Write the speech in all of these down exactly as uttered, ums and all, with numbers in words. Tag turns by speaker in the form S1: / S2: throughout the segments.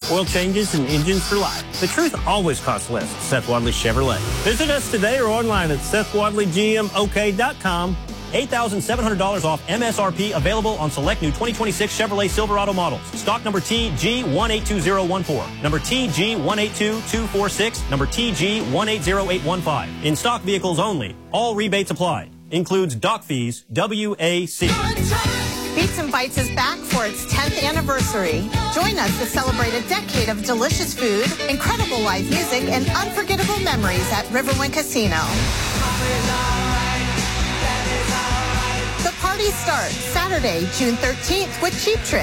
S1: Oil changes and engines for life. The truth always costs less at Seth Wadley Chevrolet. Visit us today or online at Seth Wadley G M O K dot com. eight thousand seven hundred dollars off M S R P available on select new twenty twenty-six Chevrolet Silverado models. Stock number T G one eight two zero one four, number T G one eight two two four six, number T G one eight zero eight one five. In stock vehicles only. All rebates applied. Includes dock fees, W A C.
S2: Beats and Bites is back for its tenth anniversary. Join us to celebrate a decade of delicious food, incredible live music, and unforgettable memories at Riverwind Casino. The party starts Saturday, June thirteenth with Cheap Trick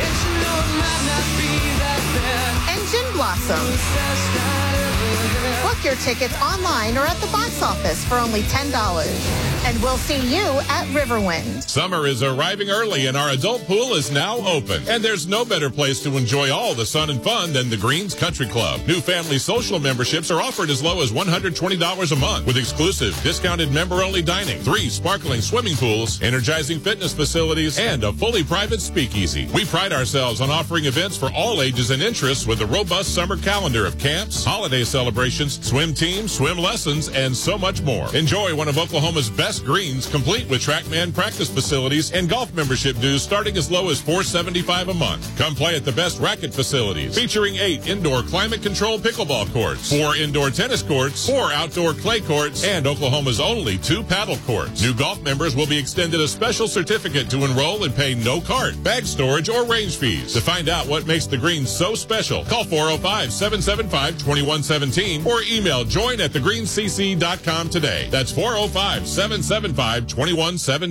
S2: and Gin Blossoms. Book your tickets online or at the box office for only ten dollars. And we'll see you at Riverwind.
S3: Summer is arriving early and our adult pool is now open. And there's no better place to enjoy all the sun and fun than the Greens Country Club. New family social memberships are offered as low as one hundred twenty dollars a month with exclusive discounted member-only dining, three sparkling swimming pools, energizing fitness facilities, and a fully private speakeasy. We pride ourselves on offering events for all ages and interests with a robust summer calendar of camps, holiday celebrations, swim teams, swim lessons, and so much more. Enjoy one of Oklahoma's best greens, complete with TrackMan practice facilities and golf membership dues starting as low as four hundred seventy-five dollars a month. Come play at the best racket facilities, featuring eight indoor climate-controlled pickleball courts, four indoor tennis courts, four outdoor clay courts, and Oklahoma's only two paddle courts. New golf members will be extended a special certificate to enroll and pay no cart, bag storage, or range fees. To find out what makes the greens so special, call four oh five, seven seven five, two one one seven or email join at the greens c c dot com today. That's four oh five, seven seven five, two one one seven.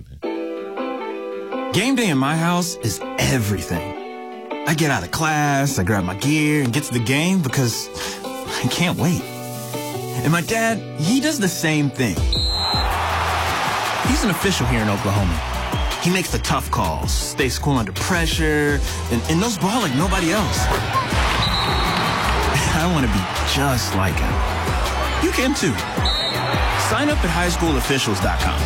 S4: Game day in my house is everything. I get out of class, I grab my gear, and get to the game because I can't wait. And my dad, he does the same thing. He's an official here in Oklahoma. He makes the tough calls, stays cool under pressure, and, and knows ball like nobody else. I want to be just like him. You can too. Sign up at high school officials dot com.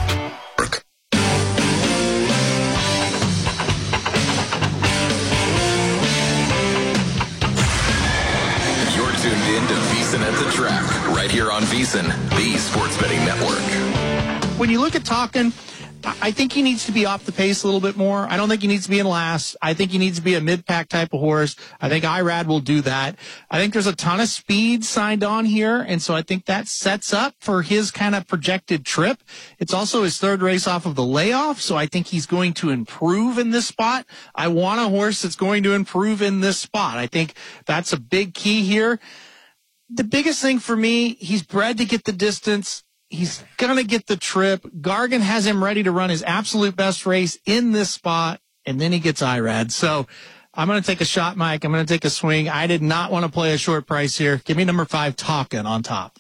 S5: You're tuned in to VEASAN at the Track, right here on VEASAN, the Sports Betting Network.
S6: When you look at Talkin, I think he needs to be off the pace a little bit more. I don't think he needs to be in last. I think he needs to be a mid-pack type of horse. I think Irad will do that. I think there's a ton of speed signed on here, and so I think that sets up for his kind of projected trip. It's also his third race off of the layoff, so I think he's going to improve in this spot. I want a horse that's going to improve in this spot. I think that's a big key here. The biggest thing for me, he's bred to get the distance. He's going to get the trip. Gargan has him ready to run his absolute best race in this spot, and then he gets Irad. So I'm going to take a shot, Mike. I'm going to take a swing. I did not want to play a short price here. Give me number five, Talkin on top.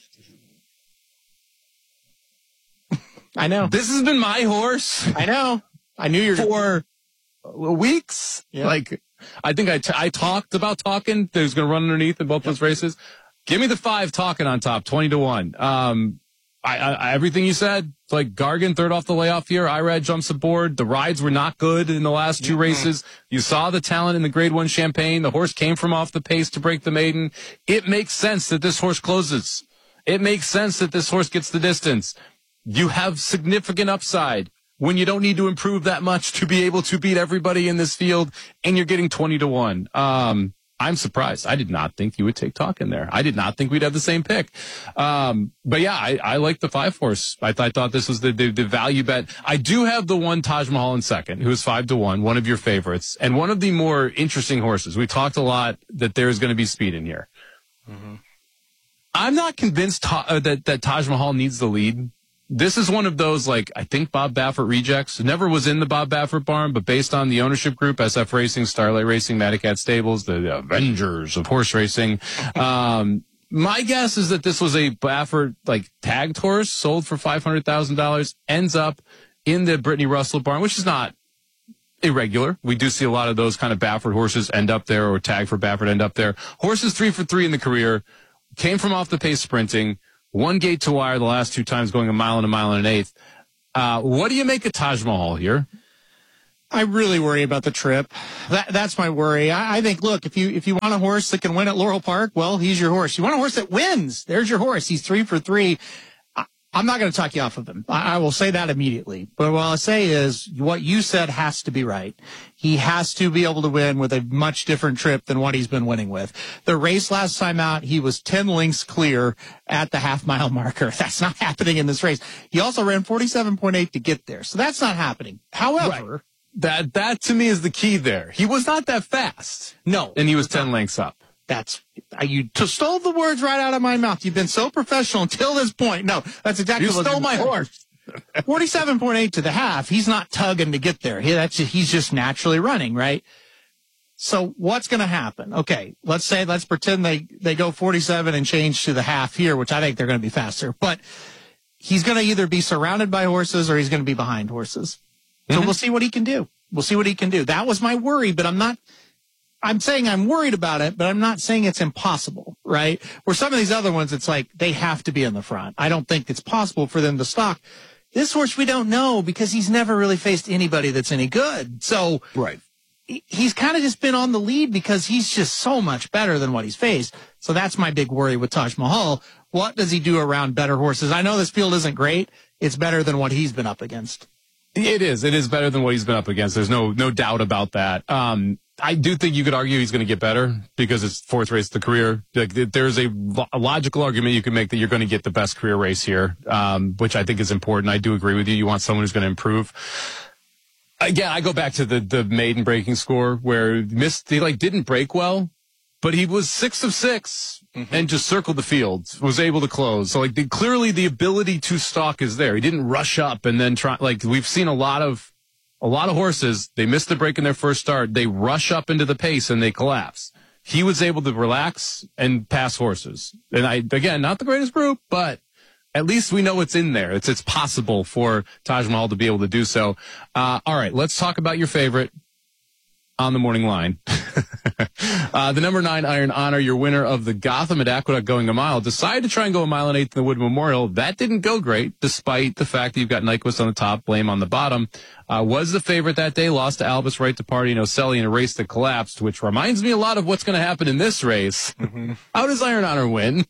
S6: I know.
S7: This has been my horse.
S6: I know. I knew you were
S7: for weeks.
S6: Yeah.
S7: Like, I think I, t- I talked about Talkin. That was going to run underneath in both yep. those races. Give me the five Talkin on top, twenty to one. Um, I, I, everything you said, like Gargan, third off the layoff here. Irad jumps aboard. The rides were not good in the last two races. You saw the talent in the grade one Champagne. The horse came from off the pace to break the maiden. It makes sense that this horse closes. It makes sense that this horse gets the distance. You have significant upside when you don't need to improve that much to be able to beat everybody in this field, and you're getting twenty to one. Um, I'm surprised. I did not think you would take Talkin there. I did not think we'd have the same pick. Um, but yeah, I, I like the five horse. I, th- I thought this was the, the, the value bet. I do have the one Taj Mahal in second, who is five to one, one of your favorites, and one of the more interesting horses. We talked a lot that there's going to be speed in here. Mm-hmm. I'm not convinced ta- uh, that, that Taj Mahal needs the lead. This is one of those, like, I think Bob Baffert rejects. Never was in the Bob Baffert barn, but based on the ownership group, S F Racing, Starlight Racing, Madacat Stables, the Avengers of horse racing. Um, my guess is that this was a Baffert, like, tagged horse, sold for five hundred thousand dollars, ends up in the Brittany Russell barn, which is not irregular. We do see a lot of those kind of Baffert horses end up there, or tagged for Baffert end up there. Horses three for three in the career, came from off the pace sprinting. One gate to wire the last two times, going a mile and a mile and an eighth. Uh, what do you make of Taj Mahal here?
S6: I really worry about the trip. That that's my worry. I, I think, look, if you if you want a horse that can win at Laurel Park, well, he's your horse. You want a horse that wins? There's your horse. He's three for three. I, I'm not going to talk you off of him. I, I will say that immediately. But what I'll say is what you said has to be right. He has to be able to win with a much different trip than what he's been winning with. The race last time out, he was ten lengths clear at the half mile marker. That's not happening in this race. He also ran forty-seven point eight to get there. So that's not happening. However,
S7: right. That, that to me is the key there. He was not that fast.
S6: No.
S7: And he was ten lengths up.
S6: That's, you t- stole the words right out of my mouth. You've been so professional until this point. No, that's exactly
S7: you
S6: what
S7: stole my horse.
S6: forty-seven point eight to the half. He's not tugging to get there. He, that's, he's just naturally running, right? So what's going to happen? Okay, let's say, let's pretend they, they go forty-seven and change to the half here, which I think they're going to be faster. But he's going to either be surrounded by horses or he's going to be behind horses. So mm-hmm. we'll see what he can do. We'll see what he can do. That was my worry, but I'm not, I'm saying I'm worried about it, but I'm not saying it's impossible, right? Where some of these other ones, it's like they have to be in the front. I don't think it's possible for them to stock. This horse, we don't know because he's never really faced anybody that's any good. So
S7: right.
S6: he's kind of just been on the lead because he's just so much better than what he's faced. So that's my big worry with Taj Mahal. What does he do around better horses? I know this field isn't great. It's better than what he's been up against.
S7: It is. It is better than what he's been up against. There's no no doubt about that. Um, I do think you could argue he's going to get better because it's fourth race of the career. Like, there's a, a logical argument you can make that you're going to get the best career race here, um, which I think is important. I do agree with you. You want someone who's going to improve. Again, I go back to the the maiden breaking score where missed. He like didn't break well, but he was six of six. Mm-hmm. And just circled the field, was able to close. So, like, the, clearly the ability to stalk is there. He didn't rush up and then try, like, we've seen a lot of, a lot of horses, they miss the break in their first start, they rush up into the pace and they collapse. He was able to relax and pass horses. And I, again, not the greatest group, but at least we know it's in there. It's, it's possible for Taj Mahal to be able to do so. Uh, all right, let's talk about your favorite on the morning line. uh, the number nine Iron Honor, your winner of the Gotham at Aqueduct going a mile, decided to try and go a mile and eighth in the Wood Memorial. That didn't go great, despite the fact that you've got Nyquist on the top, Blame on the bottom. Uh, was the favorite that day, lost to Albus Right to Party and Oselli in a race that collapsed, which reminds me a lot of what's going to happen in this race. Mm-hmm. How does Iron Honor win?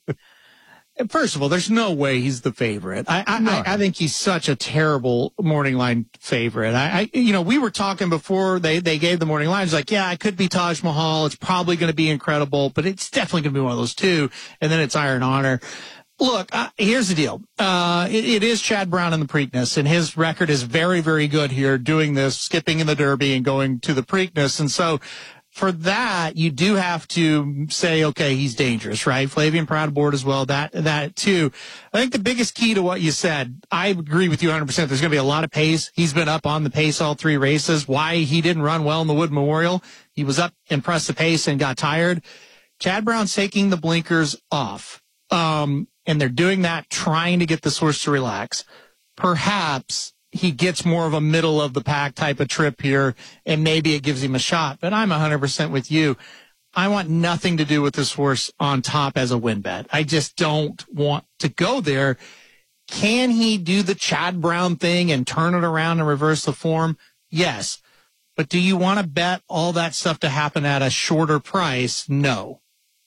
S6: First of all, there's no way he's the favorite. I I, no. I I think he's such a terrible morning line favorite. I, I you know, we were talking before they, they gave the morning lines like, yeah, it could be Taj Mahal. It's probably going to be Incredible, but it's definitely going to be one of those two. And then it's Iron Honor. Look, uh, here's the deal. Uh, it, it is Chad Brown in the Preakness, and his record is very, very good here doing this, skipping in the Derby and going to the Preakness. And so, for that, you do have to say, okay, he's dangerous, right? Flavian Proudboard as well, that, that too. I think the biggest key to what you said, I agree with you one hundred percent. There's going to be a lot of pace. He's been up on the pace all three races. Why he didn't run well in the Wood Memorial, he was up and pressed the pace and got tired. Chad Brown's taking the blinkers off. Um, and they're doing that, trying to get this horse to relax. Perhaps he gets more of a middle of the pack type of trip here, and maybe it gives him a shot. But I'm one hundred percent with you. I want nothing to do with this horse on top as a win bet. I just don't want to go there. Can he do the Chad Brown thing and turn it around and reverse the form? Yes. But do you want to bet all that stuff to happen at a shorter price? No.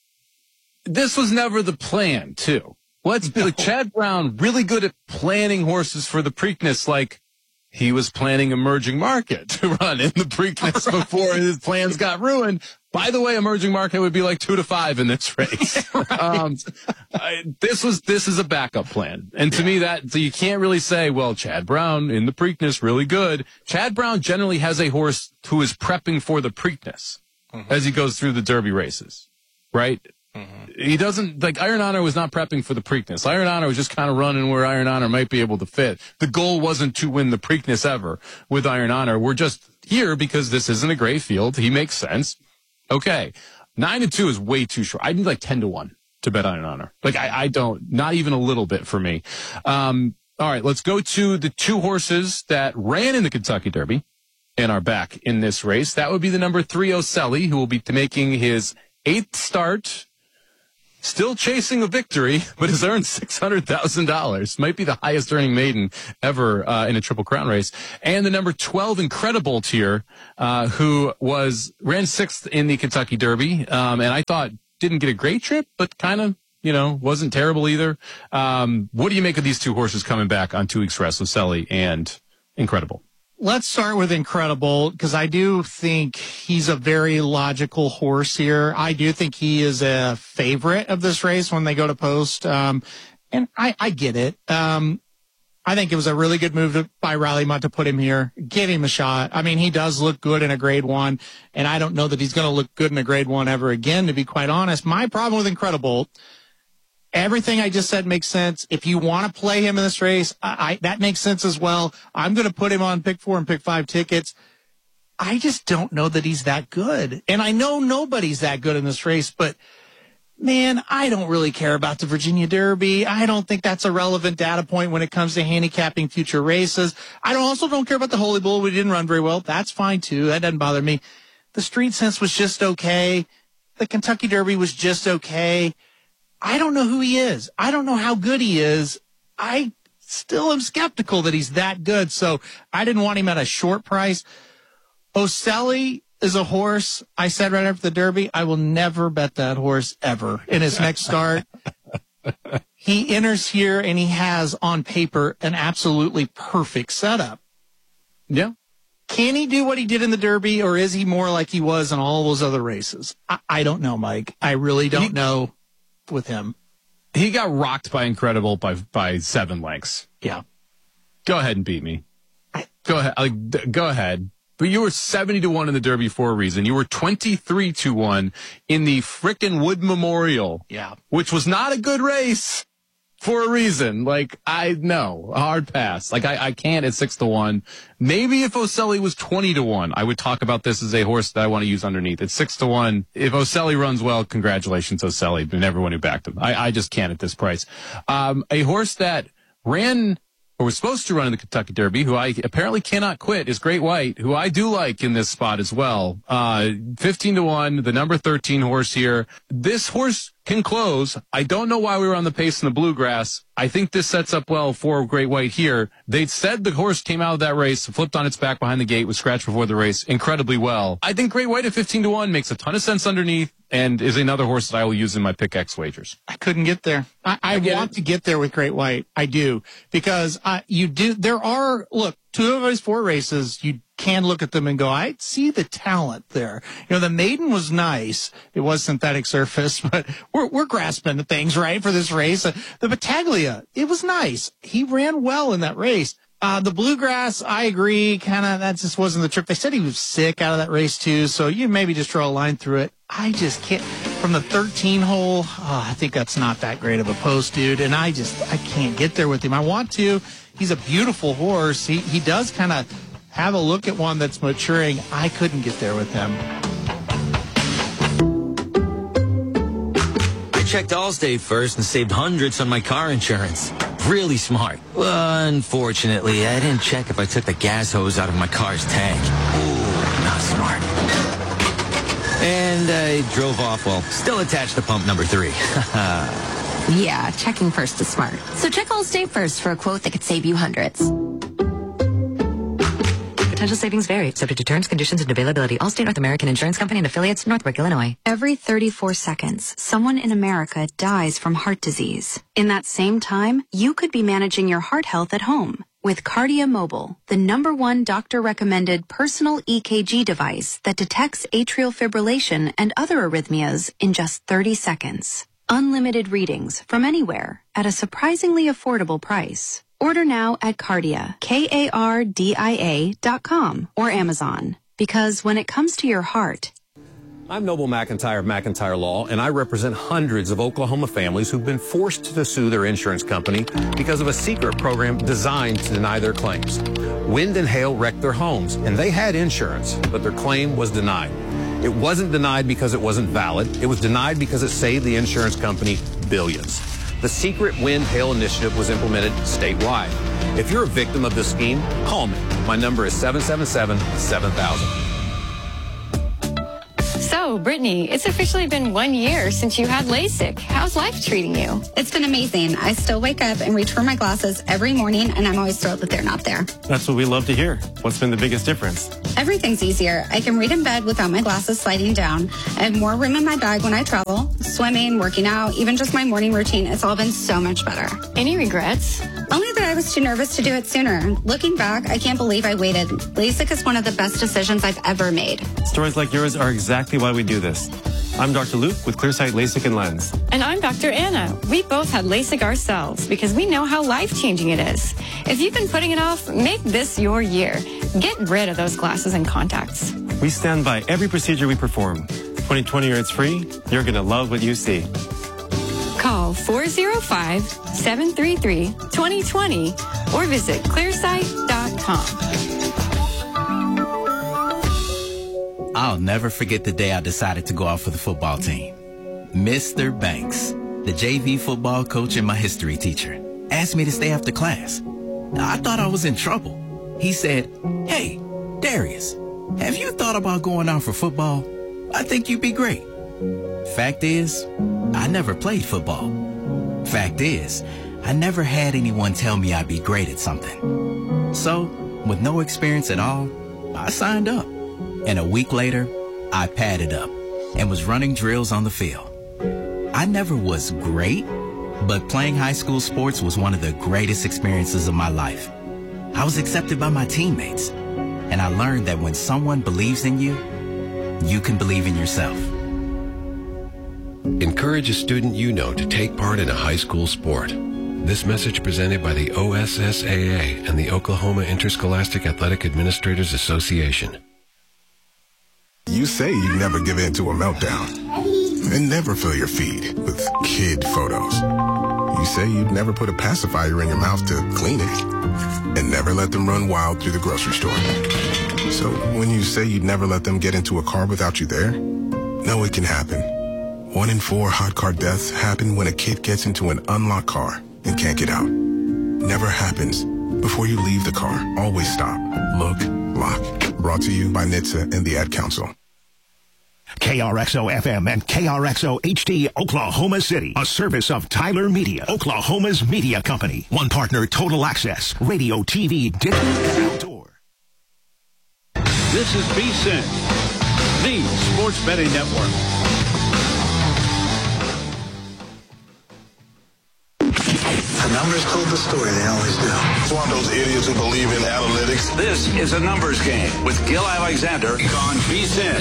S7: This was never the plan, too. Let's be like Chad Brown, really good at planning horses for the Preakness, like he was planning Emerging Market to run in the Preakness right. before his plans got ruined. By the way, Emerging Market would be like two to five in this race. right. um, I, this was this is a backup plan, and to yeah. me, that so you can't really say, well, Chad Brown in the Preakness really good. Chad Brown generally has a horse who is prepping for the Preakness mm-hmm. as he goes through the Derby races, right? Mm-hmm. He doesn't, like, Iron Honor was not prepping for the Preakness. Iron Honor was just kind of running where Iron Honor might be able to fit. The goal wasn't to win the Preakness ever with Iron Honor. We're just here because this isn't a great field. He makes sense. Okay. Nine to two is way too short. I need like ten to one to bet Iron Honor. Like, I, I don't, not even a little bit for me. Um, all right, let's go to the two horses that ran in the Kentucky Derby and are back in this race. That would be the number three Oselli, who will be making his eighth start still chasing a victory, but has earned six hundred thousand dollars. Might be the highest earning maiden ever uh, in a Triple Crown race. And the number twelve Incredible here, uh, who was ran sixth in the Kentucky Derby, um, and I thought didn't get a great trip, but kind of, you know, wasn't terrible either. Um, what do you make of these two horses coming back on two weeks rest, Oselli and Incredible?
S6: Let's start with Incredible, because I do think he's a very logical horse here. I do think he is a favorite of this race when they go to post. Um, and I, I get it. Um, I think it was a really good move to, by Riley Mudd to put him here. Give him a shot. I mean, he does look good in a grade one, and I don't know that he's going to look good in a grade one ever again, to be quite honest. My problem with Incredible, everything I just said makes sense. If you want to play him in this race, I, I, that makes sense as well. I'm going to put him on pick four and pick five tickets. I just don't know that he's that good. And I know nobody's that good in this race, but man, I don't really care about the Virginia Derby. I don't think that's a relevant data point when it comes to handicapping future races. I don't, also don't care about the Holy Bull. We didn't run very well. That's fine too. That doesn't bother me. The Street Sense was just okay. The Kentucky Derby was just okay. I don't know who he is. I don't know how good he is. I still am skeptical that he's that good. So I didn't want him at a short price. Oselli is a horse. I said right after the Derby, I will never bet that horse ever in his next start. He enters here and he has on paper an absolutely perfect setup.
S7: Yeah.
S6: Can he do what he did in the Derby, or is he more like he was in all those other races? I, I don't know, Mike. I really don't he, know with him.
S7: He got rocked by Incredible by by seven lengths.
S6: Yeah.
S7: Go ahead and beat me. I, go ahead. Like, go ahead. But you were seventy to one in the Derby for a reason. You were twenty-three to one in the frickin' Wood Memorial.
S6: Yeah.
S7: Which was not a good race for a reason. Like, I know, a hard pass. Like, I, I can't at six to one. Maybe if Oselli was twenty to one, I would talk about this as a horse that I want to use underneath. At six to one, if Oselli runs well, congratulations, Oselli, and everyone who backed him. I, I just can't at this price. Um, a horse that ran, or was supposed to run in the Kentucky Derby, who I apparently cannot quit, is Great White, who I do like in this spot as well. Uh, fifteen to one, the number thirteen horse here. This horse can close. I don't know why we were on the pace in the Bluegrass. I think this sets up well for Great White here. They said the horse came out of that race, flipped on its back behind the gate, was scratched before the race incredibly well. I think Great White at fifteen to one makes a ton of sense underneath and is another horse that I will use in my pick X wagers.
S6: I couldn't get there. I, I, I want it. to get there with Great White. I do. Because uh, you do. There are, look, two of those four races, you can look at them and go, I see the talent there. You know, the Maiden was nice. It was synthetic surface, but we're, we're grasping the things, right, for this race. Uh, the Battaglia, it was nice. He ran well in that race. Uh, the Bluegrass, I agree, kind of, that just wasn't the trip. They said he was sick out of that race too, so you maybe just draw a line through it. I just can't, from the thirteen hole, oh, I think that's not that great of a post, dude, and I just, I can't get there with him. I want to. He's a beautiful horse. He, he does kind of have a look at one that's maturing. I couldn't get there with him.
S8: I checked Allstate first and saved hundreds on my car insurance. Really smart. Well, unfortunately, I didn't check if I took the gas hose out of my car's tank. Ooh, not smart. And I drove off while still attached to pump number three.
S9: Yeah, checking first is smart. So check Allstate first for a quote that could save you hundreds. Potential savings vary, subject to terms, conditions, and availability. Allstate North American Insurance Company and affiliates, Northbrook, Illinois.
S10: Every thirty-four seconds, someone in America dies from heart disease. In that same time, you could be managing your heart health at home with Cardia Mobile, the number one doctor-recommended personal E K G device that detects atrial fibrillation and other arrhythmias in just thirty seconds. Unlimited readings from anywhere at a surprisingly affordable price. Order now at Cardia, K A R D I A dot com or Amazon. Because when it comes to your heart...
S11: I'm Noble McIntyre of McIntyre Law, and I represent hundreds of Oklahoma families who've been forced to sue their insurance company because of a secret program designed to deny their claims. Wind and hail wrecked their homes, and they had insurance, but their claim was denied. It wasn't denied because it wasn't valid. It was denied because it saved the insurance company billions. The secret Wind Hail Initiative was implemented statewide. If you're a victim of this scheme, call me. My number is seven seven seven, seven thousand.
S12: So, Brittany, it's officially been one year since you had LASIK. How's life treating you?
S13: It's been amazing. I still wake up and reach for my glasses every morning, and I'm always thrilled that they're not there.
S14: That's what we love to hear. What's been the biggest difference?
S13: Everything's easier. I can read in bed without my glasses sliding down. I have more room in my bag when I travel. Swimming, working out, even just my morning routine, it's all been so much better.
S12: Any regrets?
S13: Only that I was too nervous to do it sooner. Looking back, I can't believe I waited. LASIK is one of the best decisions I've ever made.
S14: Stories like yours are exactly why we do this. I'm Doctor Luke with Clearsight LASIK and Lens.
S12: And I'm Doctor Anna. We both had LASIK ourselves because we know how life-changing it is. If you've been putting it off, make this your year. Get rid of those glasses and contacts.
S14: We stand by every procedure we perform. twenty twenty or it's free. You're going to love what you see.
S12: Call four oh five, seven three three, two oh two oh or visit clearsight dot com.
S15: I'll never forget the day I decided to go out for the football team. Mister Banks, the J V football coach and my history teacher, asked me to stay after class. I thought I was in trouble. He said, "Hey, Darius, have you thought about going out for football? I think you'd be great." Fact is, I never played football. Fact is, I never had anyone tell me I'd be great at something. So, with no experience at all, I signed up. And a week later, I padded up and was running drills on the field. I never was great, but playing high school sports was one of the greatest experiences of my life. I was accepted by my teammates, and I learned that when someone believes in you, you can believe in yourself.
S16: Encourage a student you know to take part in a high school sport. This message presented by the O S S A A and the Oklahoma Interscholastic Athletic Administrators Association.
S17: You say you never give in to a meltdown and never fill your feed with kid photos. You say you'd never put a pacifier in your mouth to clean it and never let them run wild through the grocery store. So when you say you'd never let them get into a car without you there, no, it can happen. One in four hot car deaths happen when a kid gets into an unlocked car and can't get out. Never happens. Before you leave the car, always stop, look, lock. Brought to you by N H T S A and the Ad Council.
S18: K R X O F M and K R X O H D Oklahoma City, a service of Tyler Media, Oklahoma's media company. One partner, Total Access, radio, T V, digital, and outdoor.
S19: This is VSiN, the Sports Betting Network.
S20: The numbers told the story, they always do.
S21: It's one of those idiots who believe in analytics.
S19: This is a numbers game with Gil Alexander on VSiN.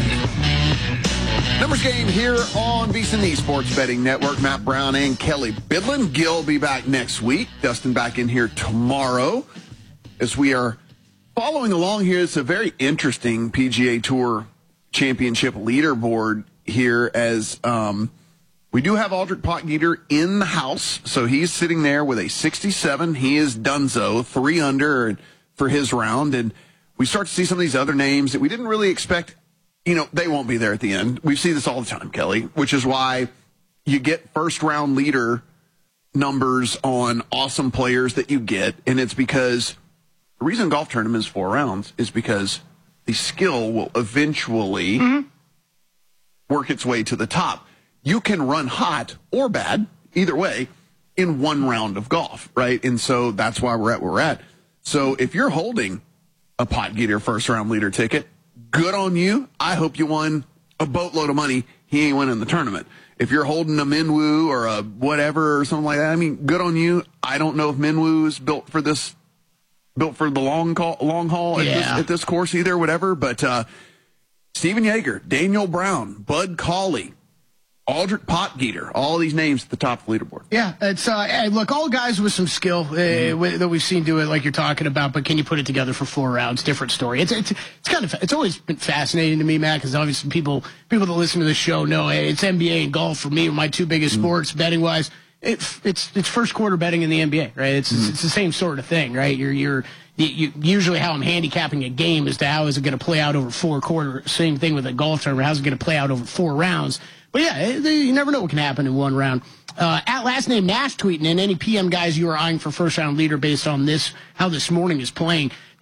S22: Numbers game here on VSiN, the Sports Betting Network. Matt Brown and Kelly Bidlin. Gil will be back next week. Dustin back in here tomorrow. As we are following along here, it's a very interesting P G A Tour Championship leaderboard here as um, we do have Aldrich Potgieter in the house. So he's sitting there with a sixty-seven. He is donezo, three under for his round. And we start to see some of these other names that we didn't really expect. You know, they won't be there at the end. We see this all the time, Kelly, which is why you get first round leader numbers on awesome players that you get. And it's because the reason golf tournament is four rounds is because the skill will eventually mm-hmm. work its way to the top. You can run hot or bad, either way, in one round of golf, right? And so that's why we're at where we're at. So if you're holding a Potgieter first round leader ticket, good on you. I hope you won a boatload of money. He ain't winning the tournament. If you're holding a Minwoo or a whatever or something like that, I mean, good on you. I don't know if Minwoo is built for this, built for the long call, long haul at,
S6: yeah.
S22: this, at this course either, whatever. But uh, Steven Yeager, Daniel Brown, Bud Cauley, Aldrich Potgieter, all these names at the top of the leaderboard.
S23: Yeah, it's uh, hey, look, all guys with some skill uh, mm-hmm. with, that we've seen do it like you're talking about, but can you put it together for four rounds? Different story. It's it's it's kind of it's always been fascinating to me, Matt, because obviously people people that listen to the show know hey, it's N B A and golf for me, my two biggest mm-hmm. sports betting wise. It, it's it's first quarter betting in the N B A, right? It's mm-hmm. it's the same sort of thing, right? You're you're you, usually how I'm handicapping a game is to how is it going to play out over four quarters. Same thing with a golf tournament. How's it going to play out over four rounds? But yeah, you never know what can happen in one round. Uh, at last name Nash tweeting in any P M guys you are eyeing for first round leader based on this, how this morning is playing.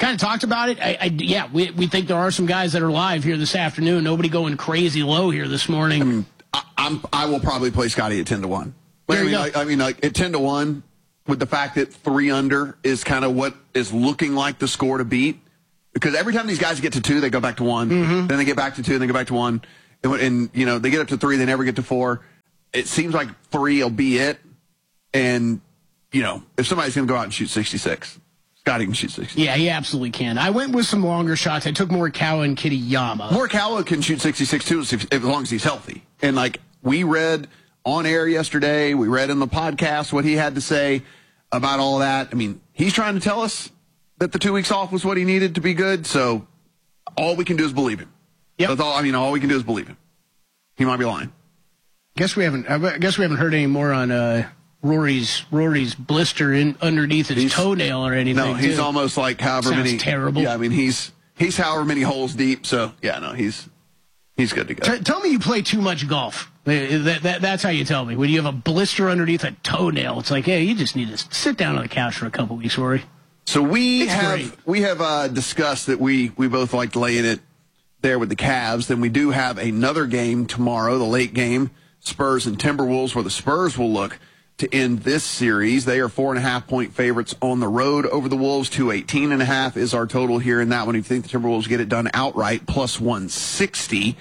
S23: kind of talked about it. I, I, yeah, we we think there are some guys that are live here this afternoon. Nobody going crazy low here this morning.
S22: I mean, I, I'm I will probably play Scotty at ten to one. But
S23: There
S22: I
S23: you
S22: mean,
S23: go.
S22: like, I mean, like at ten to one, with the fact that three under is kind of what is looking like the score to beat. Because every time these guys get to two, they go back to one.
S23: Mm-hmm.
S22: Then they get back to two, and they go back to one. And, and, you know, they get up to three, they never get to four. It seems like three will be it. And, you know, if somebody's going to go out and shoot sixty-six, Scotty can shoot sixty-six.
S23: Yeah, he absolutely can. I went with some longer shots. I took Morikawa and Kitayama.
S22: Morikawa can shoot sixty-six, too, as long as he's healthy. And, like, we read on air yesterday, we read in the podcast what he had to say about all of that. I mean, he's trying to tell us that the two weeks off was what he needed to be good, so all we can do is believe him.
S23: Yep.
S22: That's all. I mean, all we can do is believe him. He might be lying.
S23: Guess we haven't. I guess we haven't heard any more on uh, Rory's Rory's blister in underneath his
S22: He's-
S23: toenail or anything.
S22: No, he's
S23: too.
S22: almost like however
S23: Sounds
S22: many.
S23: terrible.
S22: Yeah, I mean, he's he's however many holes deep. So yeah, no, he's he's good to go.
S23: T- tell me you play too much golf. Uh, That, that, that's how you tell me. When you have a blister underneath a toenail, it's like, hey, you just need to sit down on the couch for a couple weeks, Rory.
S22: So we
S23: It's
S22: have
S23: great.
S22: we have uh, discussed that we we both like laying it there with the Cavs. Then we do have another game tomorrow, the late game, Spurs and Timberwolves, where the Spurs will look to end this series. They are four and a half point favorites on the road over the Wolves. two eighteen and a half is our total here in that one. If you think the Timberwolves get it done outright, plus one sixty.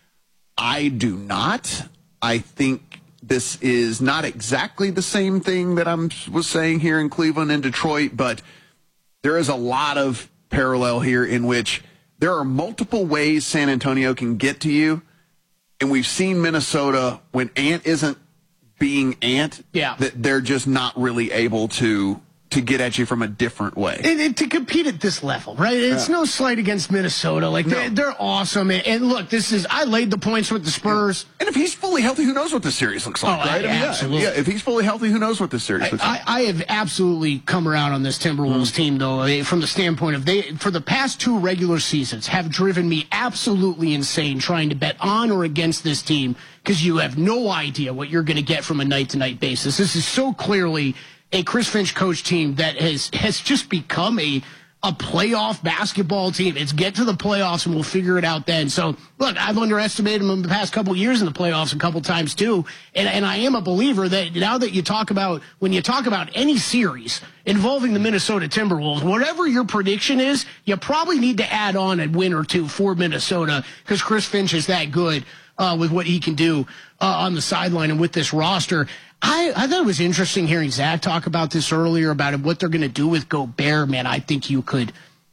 S22: I do not. I think this is not exactly the same thing that I was saying here in Cleveland and Detroit, but there is a lot of parallel here in which there are multiple ways San Antonio can get to you. And we've seen Minnesota, when Ant isn't being Ant,
S23: Yeah.
S22: that they're just not really able to to get at you from a different way.
S23: And, and to compete at this level, right? It's
S22: Yeah.
S23: no slight against Minnesota. Like, they're, they're awesome. And, and look, this is, I laid the points with the Spurs.
S22: And if he's fully healthy, who knows what this series looks like,
S23: Oh,
S22: right? I mean, yeah,
S23: absolutely.
S22: yeah, if he's fully healthy, who knows what this series looks like.
S23: I, I have absolutely come around on this Timberwolves team, though, eh, from the standpoint of they, for the past two regular seasons, have driven me absolutely insane trying to bet on or against this team because you have no idea what you're going to get from a night-to-night basis. This is so clearly a Chris Finch coach team that has has just become a a playoff basketball team. It's get to the playoffs and we'll figure it out then. So, look, I've underestimated them in the past couple of years in the playoffs a couple times too. And, and I am a believer that now that you talk about, when you talk about any series involving the Minnesota Timberwolves, whatever your prediction is, you probably need to add on a win or two for Minnesota because Chris Finch is that good uh, with what he can do uh, on the sideline and with this roster. I, I thought it was interesting hearing Zach talk about this earlier about what they're going to do with Gobert. Man, I think you could,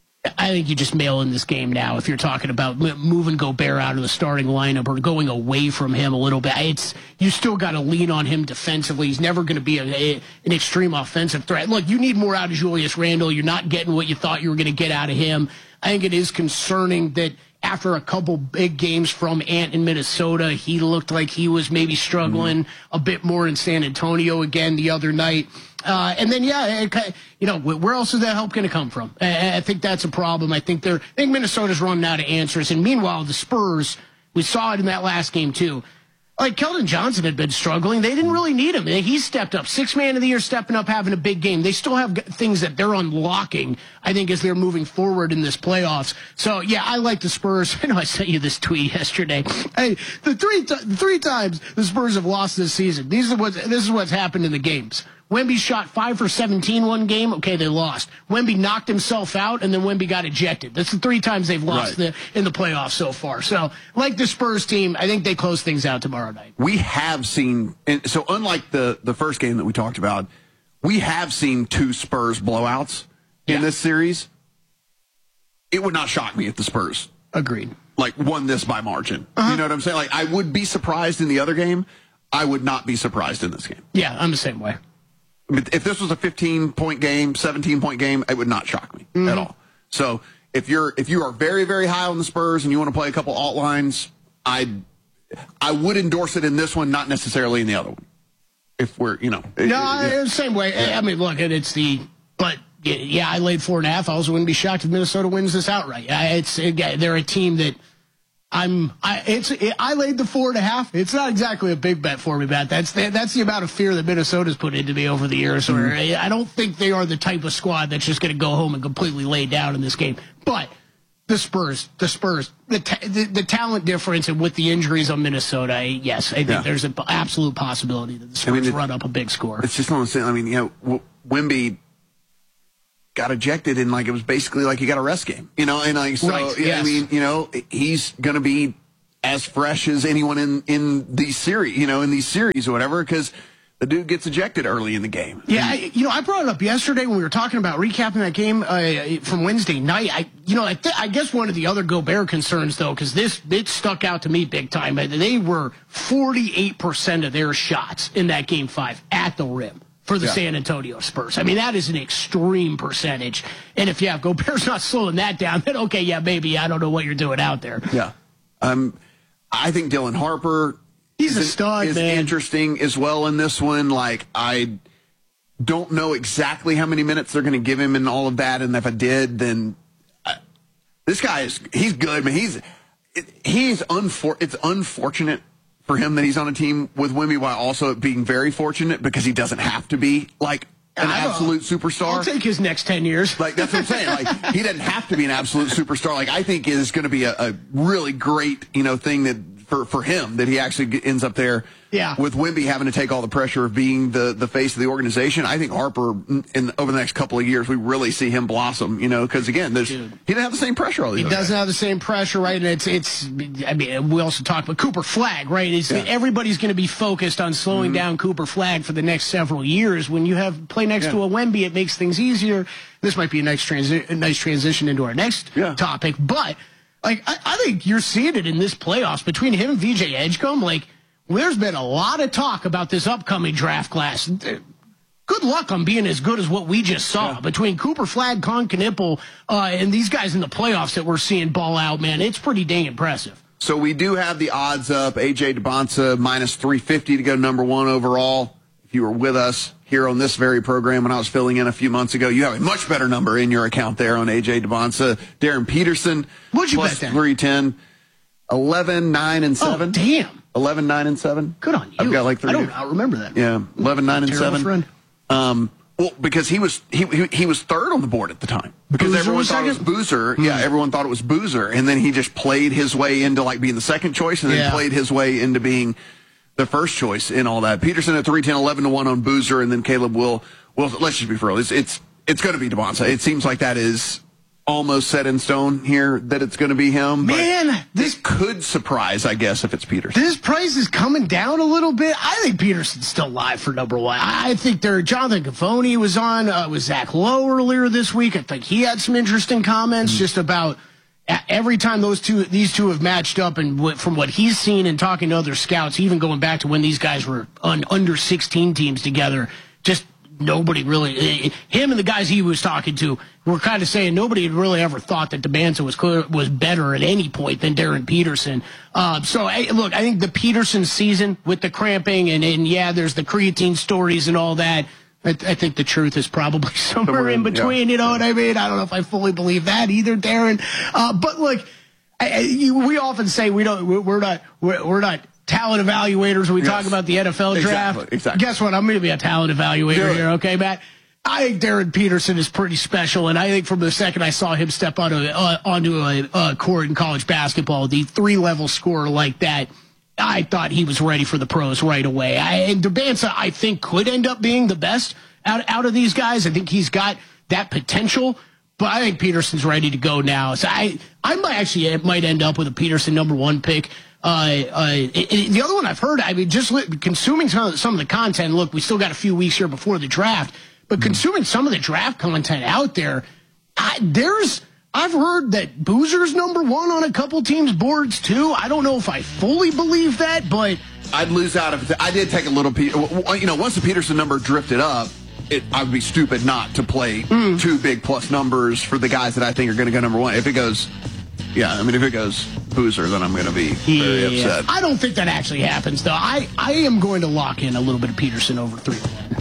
S23: I think you just mail in this game now if you're talking about m- moving Gobert out of the starting lineup or going away from him a little bit. It's you still got to lean on him defensively. He's never going to be a, a, an extreme offensive threat. Look, you need more out of Julius Randle. You're not getting what you thought you were going to get out of him. I think it is concerning that after a couple big games from Ant in Minnesota, he looked like he was maybe struggling mm-hmm. a bit more in San Antonio again the other night. Uh, and then, yeah, it, you know, where else is that help going to come from? I, I think that's a problem. I think they're, I think Minnesota's running out of answers. And meanwhile, the Spurs, we saw it in that last game too. Like Keldon Johnson had been struggling. They didn't really need him. He stepped up. Six man of the year, stepping up, having a big game. They still have things that they're unlocking, I think, as they're moving forward in this playoffs. So, yeah, I like the Spurs. I know I sent you this tweet yesterday. Hey, the three t- three times the Spurs have lost this season, these are what, this is what's happened in the games. Wemby shot five for seventeen one game. Okay, they lost. Wemby knocked himself out, and then Wemby got ejected. That's the three times they've lost
S22: Right.
S23: the, in the playoffs so far. So, like the Spurs team, I think they close things out tomorrow night.
S22: We have seen, and so unlike the, the first game that we talked about, we have seen two Spurs blowouts
S23: Yeah.
S22: in this series. It would not shock me if the Spurs
S23: Agreed.
S22: like won this by margin.
S23: Uh-huh.
S22: You know what I'm saying? Like I would be surprised in the other game. I would not be surprised in this game.
S23: Yeah, I'm the same way.
S22: If this was a fifteen point game, seventeen point game, it would not shock me
S23: Mm-hmm.
S22: at all. So if you're if you are very very high on the Spurs and you want to play a couple alt lines, I I would endorse it in this one, not necessarily in the other one. If we're you know
S23: No,
S22: yeah.
S23: same way. I mean, look, it's the but yeah, I laid four and a half. I also wouldn't be shocked if Minnesota wins this outright. It's they're a team that I'm. I it's. It, I laid the four and a half. It's not exactly a big bet for me, Matt. That's the, that's the amount of fear that Minnesota's put into me over the years. Where mm-hmm. I don't think they are the type of squad that's just going to go home and completely lay down in this game. But the Spurs, the Spurs, the ta- the, the talent difference, and with the injuries on Minnesota, I, yes, I think yeah. there's an absolute possibility that the Spurs I mean, it, run up a big score.
S22: It's just one of those things. I mean, you know, Wemby got ejected and like it was basically like he got a rest game, you know, and like so.
S23: Right,
S22: yeah,
S23: yes.
S22: I mean, you know, he's going to be as fresh as anyone in in these series, you know, in these series or whatever, because the dude gets ejected early in the game.
S23: Yeah, I, you know, I brought it up yesterday when we were talking about recapping that game uh, from Wednesday night. I, you know, I, th- I guess one of the other Gobert concerns though, because this it stuck out to me big time. They were forty-eight percent of their shots in that game five at the rim for the yeah. San Antonio Spurs. I mean, that is an extreme percentage. And if, yeah, Gobert's not slowing that down, then okay, yeah, maybe I don't know what you're doing out there.
S22: Yeah. Um, I think Dylan Harper
S23: He's
S22: is,
S23: a stud,
S22: is
S23: man.
S22: interesting as well in this one. Like, I don't know exactly how many minutes they're going to give him and all of that. And if I did, then I, this guy is, he's good, man. He's, it, he's unfor- it's unfortunate for him that he's on a team with Wemby while also being very fortunate because he doesn't have to be like an absolute superstar.
S23: I'll take his next ten years.
S22: Like, that's what I'm saying. Like, he doesn't have to be an absolute superstar. Like, I think is going to be a, a really great, you know, thing that for, for him that he actually ends up there
S23: yeah.
S22: with Wemby having to take all the pressure of being the, the face of the organization. I think Harper, in over the next couple of years, we really see him blossom, you know, because, again, there's, Dude. he doesn't have the same pressure all these
S23: He
S22: other
S23: doesn't
S22: guys.
S23: have the same pressure, right? And it's, it's. I mean, we also talked about Cooper Flagg, right? It's,
S22: Yeah.
S23: Everybody's going to be focused on slowing mm-hmm. down Cooper Flagg for the next several years. When you have play next yeah. to a Wemby, it makes things easier. This might be a nice, transi- a nice transition into our next
S22: yeah.
S23: topic, but like I, I think you're seeing it in this playoffs between him and V J Edgecombe. Like, there's been a lot of talk about this upcoming draft class. Good luck on being as good as what we just saw
S22: yeah.
S23: between Cooper Flagg, Con Knippel, uh, and these guys in the playoffs that we're seeing ball out, man. It's pretty dang impressive.
S22: So we do have the odds up. A J Debonsa minus three fifty to go number one overall. If you were with us here on this very program when I was filling in a few months ago, you have a much better number in your account there on A J Debonsa. Darren Peterson,
S23: What'd you
S22: plus
S23: bet then?
S22: three ten. eleven, nine, and seven.
S23: Oh, damn.
S22: eleven, nine, and seven.
S23: Good on you.
S22: I've got like three.
S23: I don't I remember that.
S22: Yeah, eleven, nine, and
S23: Terrible
S22: seven.
S23: friend.
S22: Um, well, because he was he, he he was third on the board at the time because
S23: Boozer
S22: everyone
S23: was
S22: thought it was
S23: second?
S22: Boozer. Yeah, everyone thought it was Boozer, and then he just played his way into like being the second choice, and then
S23: Yeah.
S22: played his way into being the first choice in all that. Peterson at three ten, eleven to one on Boozer, and then Caleb will. Well, let's just be for real. It's it's it's going to be Debonsa. It seems like that is almost set in stone here that it's going to be him. but
S23: Man, this
S22: could surprise, I guess, if it's Peterson.
S23: This price is coming down a little bit. I think Peterson's still live for number one. I think there. Jonathan Gavoni was on uh, with Zach Lowe earlier this week. I think he had some interesting comments mm-hmm. just about uh, every time those two, these two have matched up, and w- from what he's seen and talking to other scouts, even going back to when these guys were on under sixteen teams together, just. Nobody really, him and the guys he was talking to were kind of saying nobody had really ever thought that Debonsa was clear, was better at any point than Darren Peterson. Uh, so, I, look, I think the Peterson season with the cramping and, and yeah, there's the creatine stories and all that. I, I think the truth is probably somewhere, somewhere in between. Yeah. You know what I mean? I don't know if I fully believe that either, Darren. Uh, but look, I, I, you, we often say we don't, we're not, we're, we're not. talent evaluators when we yes. talk about the N F L draft.
S22: Exactly, exactly.
S23: Guess what? I'm going to be a talent evaluator here, okay, Matt? I think Darren Peterson is pretty special, and I think from the second I saw him step onto, uh, onto a uh, court in college basketball, the three-level scorer like that, I thought he was ready for the pros right away. I, and Debonsa, I think, could end up being the best out, out of these guys. I think he's got that potential, but I think Peterson's ready to go now. So I, I might actually it might end up with a Peterson number one pick. Uh, uh, it, it, the other one I've heard, I mean, just li- consuming some of, the, some of the content. Look, we still got a few weeks here before the draft, but mm-hmm. consuming some of the draft content out there, I, there's, I've heard that Boozer's number one on a couple teams' boards too. I don't know if I fully believe that, but
S22: I'd lose out if I did take a little. You know, once the Peterson number drifted up, it, I would be stupid not to play mm. two big plus numbers for the guys that I think are going to go number one. If it goes. Yeah, I mean, if it goes Boozer, then I'm going to be very
S23: yeah.
S22: upset.
S23: I don't think that actually happens, though. I, I am going to lock in a little bit of Peterson over three to one.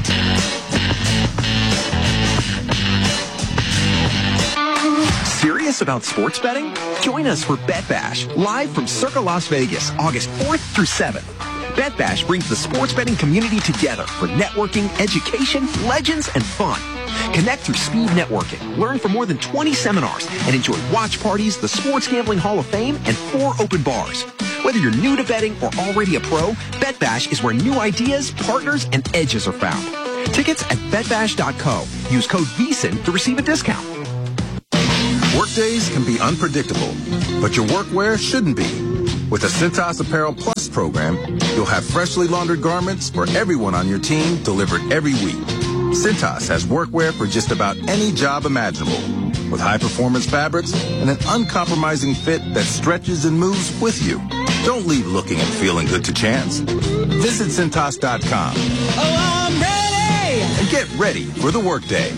S5: Serious
S1: curious about sports betting? Join us for Bet Bash, live from Circa Las Vegas, August fourth through seventh. Bet Bash brings the sports betting community together for networking, education, legends, and fun. Connect through speed networking, learn from more than twenty seminars, and enjoy watch parties, the Sports Gambling Hall of Fame, and four open bars. Whether you're new to betting or already a pro, Bet Bash is where new ideas, partners, and edges are found. Tickets at bet bash dot co. Use code VEASAN to receive a discount.
S2: Workdays can be unpredictable, but your workwear shouldn't be. With the Cintas Apparel Plus program, you'll have freshly laundered garments for everyone on your team delivered every week. Cintas has workwear for just about any job imaginable, with high-performance fabrics and an uncompromising fit that stretches and moves with you. Don't leave looking and feeling good to chance. Visit Cintas dot com.
S3: Oh, I'm ready!
S2: And get ready for the workday.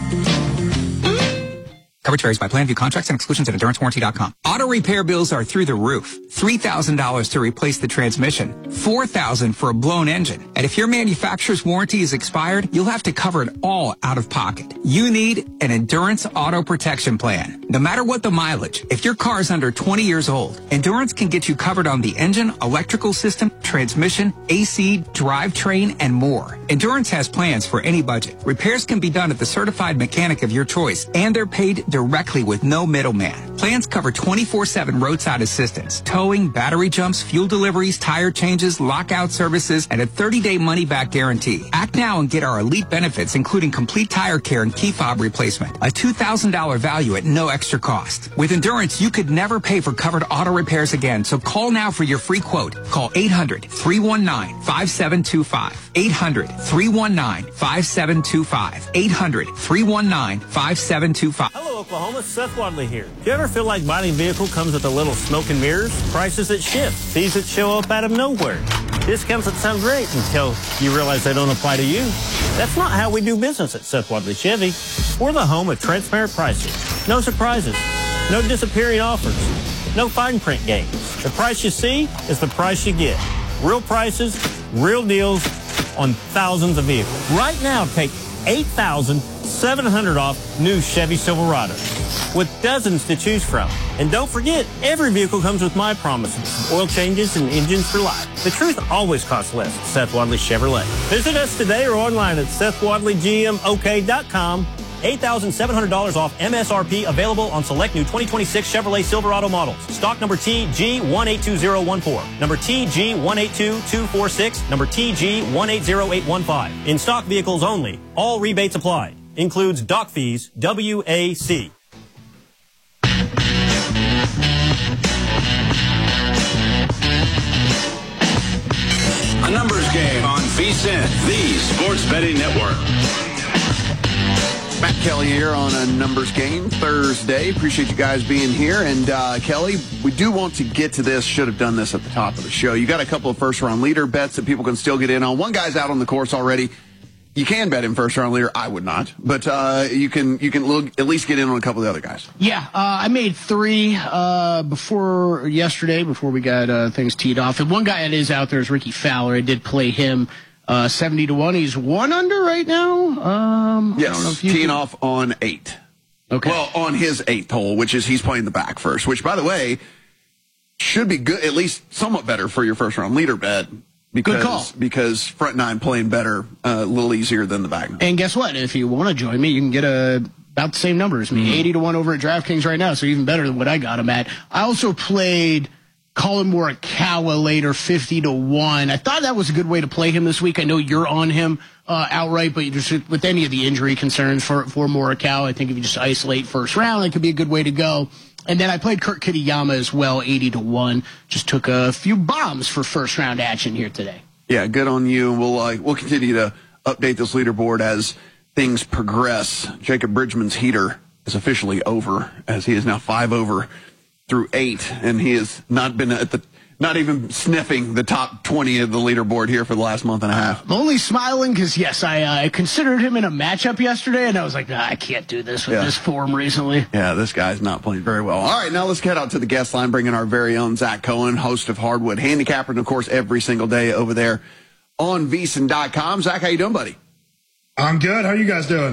S24: Coverage varies by plan. View contracts and exclusions at endurance warranty dot com. Auto repair bills are through the roof. three thousand dollars to replace the transmission. four thousand dollars for a blown engine. And if your manufacturer's warranty is expired, you'll have to cover it all out of pocket. You need an Endurance Auto Protection Plan. No matter what the mileage, if your car is under twenty years old, Endurance can get you covered on the engine, electrical system, transmission, A C, drivetrain, and more. Endurance has plans for any budget. Repairs can be done at the certified mechanic of your choice, and they're paid directly with no middleman. Plans cover twenty-four seven roadside assistance, towing, battery jumps, fuel deliveries, tire changes, lockout services, and a thirty-day money-back guarantee. Act now and get our elite benefits, including complete tire care and key fob replacement. A two thousand dollars value at no extra cost. With Endurance, you could never pay for covered auto repairs again, so call now for your free quote. Call eight hundred, three one nine, five seven two five. eight hundred, three one nine, five seven two five. eight hundred, three one nine, five seven two five.
S25: Hello, Oklahoma. Seth Wadley here. Do you ever feel like buying a vehicle comes with a little smoke and mirrors? Prices that shift, fees that show up out of nowhere, discounts that sound great until you realize they don't apply to you? That's not how we do business at Seth Wadley Chevy. We're the home of transparent pricing. No surprises. No disappearing offers. No fine print games. The price you see is the price you get. Real prices, real deals on thousands of vehicles. Right now, take eight thousand seven hundred dollars off new Chevy Silverado with dozens to choose from. And don't forget, every vehicle comes with my promises, oil changes and engines for life. The truth always costs less at Seth Wadley Chevrolet. Visit us today or online at seth wadley g m o k dot com. eight thousand seven hundred dollars off M S R P available on select new twenty twenty-six Chevrolet Silverado models. Stock number T G one eight two zero one four, number T G one eight two two four six, number T G one eight zero eight one five. In stock vehicles only. All rebates applied. Includes dock fees, W A C.
S19: A numbers game on VSiN, the Sports Betting Network.
S22: Matt Kelly here on a numbers game Thursday. Appreciate you guys being here. And uh, Kelly, we do want to get to this. Should have done this at the top of the show. You got a couple of first round leader bets that people can still get in on. One guy's out on the course already. You can bet him first round leader. I would not, but uh, you can you can look, at least get in on a couple of the other guys.
S23: Yeah, uh, I made three uh, before yesterday before we got uh, things teed off. And one guy that is out there is Ricky Fowler. I did play him. Uh, seventy to one. He's one under right now. Um,
S22: yes,
S23: I don't know if you
S22: teeing
S23: can...
S22: off on eight.
S23: Okay.
S22: Well, on his eighth hole, which is he's playing the back first, which, by the way, should be good, at least somewhat better for your first round leader bet. Because,
S23: Good call.
S22: Because front nine playing better, uh, a little easier than the back nine.
S23: And guess what? If you want to join me, you can get a, about the same number as me. Mm-hmm. eighty to one over at DraftKings right now, so even better than what I got him at. I also played Colin Morikawa later, fifty to one. I thought that was a good way to play him this week. I know you're on him uh, outright, but just with any of the injury concerns for, for Morikawa, I think if you just isolate first round, it could be a good way to go. And then I played Kurt Kitayama as well, eighty to one. Just took a few bombs for first round action here today.
S22: Yeah, good on you. We'll uh, we'll continue to update this leaderboard as things progress. Jacob Bridgman's heater is officially over, as he is now five over through eight, and he has not been at the not even sniffing the top twenty of the leaderboard here for the last month and a half.
S23: I'm only smiling because, yes, I uh, considered him in a matchup yesterday, and I was like, nah, I can't do this with
S22: Yeah.
S23: this form recently.
S22: Yeah, this guy's not playing very well. All right, now let's head out to the guest line, bringing our very own Zach Cohen, host of Hardwood Handicapper, and, of course, every single day over there on V S I N dot com. Zach, how you doing, buddy?
S26: I'm good. How are you guys doing?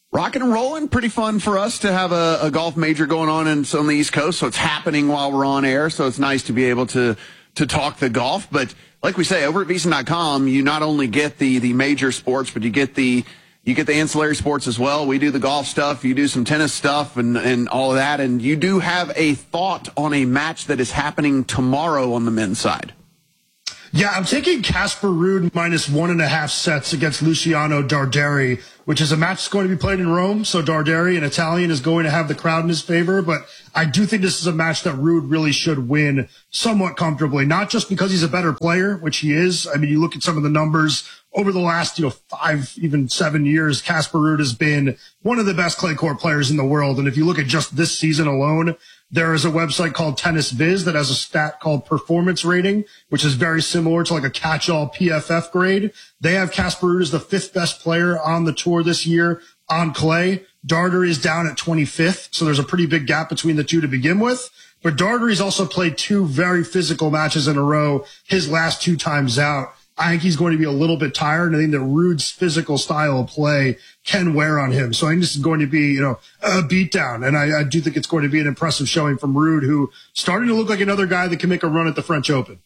S22: Rocking and rolling, pretty fun for us to have a, a golf major going on in, on the East Coast. So it's happening while we're on air. So it's nice to be able to to talk the golf. But like we say, over at VSiN dot com, you not only get the the major sports, but you get the you get the ancillary sports as well. We do the golf stuff, you do some tennis stuff, and and all of that. And you do have a thought on a match that is happening tomorrow on the men's side.
S4: Yeah, I'm taking Casper Ruud minus one and a half sets against Luciano Darderi, which is a match that's going to be played in Rome. So Darderi, an Italian, is going to have the crowd in his favor. But I do think this is a match that Ruud really should win somewhat comfortably, not just because he's a better player, which he is. I mean, you look at some of the numbers over the last, you know, five, even seven years, Casper Ruud has been one of the best clay court players in the world. And if you look at just this season alone, there is a website called Tennis Viz that has a stat called performance rating, which is very similar to like a catch-all P F F grade. They have Casper Ruud as the fifth best player on the tour this year on clay. Darderi is down at twenty-fifth, so there's a pretty big gap between the two to begin with. But Darderi's also played two very physical matches in a row his last two times out. I think he's going to be a little bit tired, and I think that Ruud's physical style of play can wear on him. So I think this is going to be, you know, a beatdown, and I, I do think it's going to be an impressive showing from Ruud, who starting to look like another guy that can make a run at the French Open.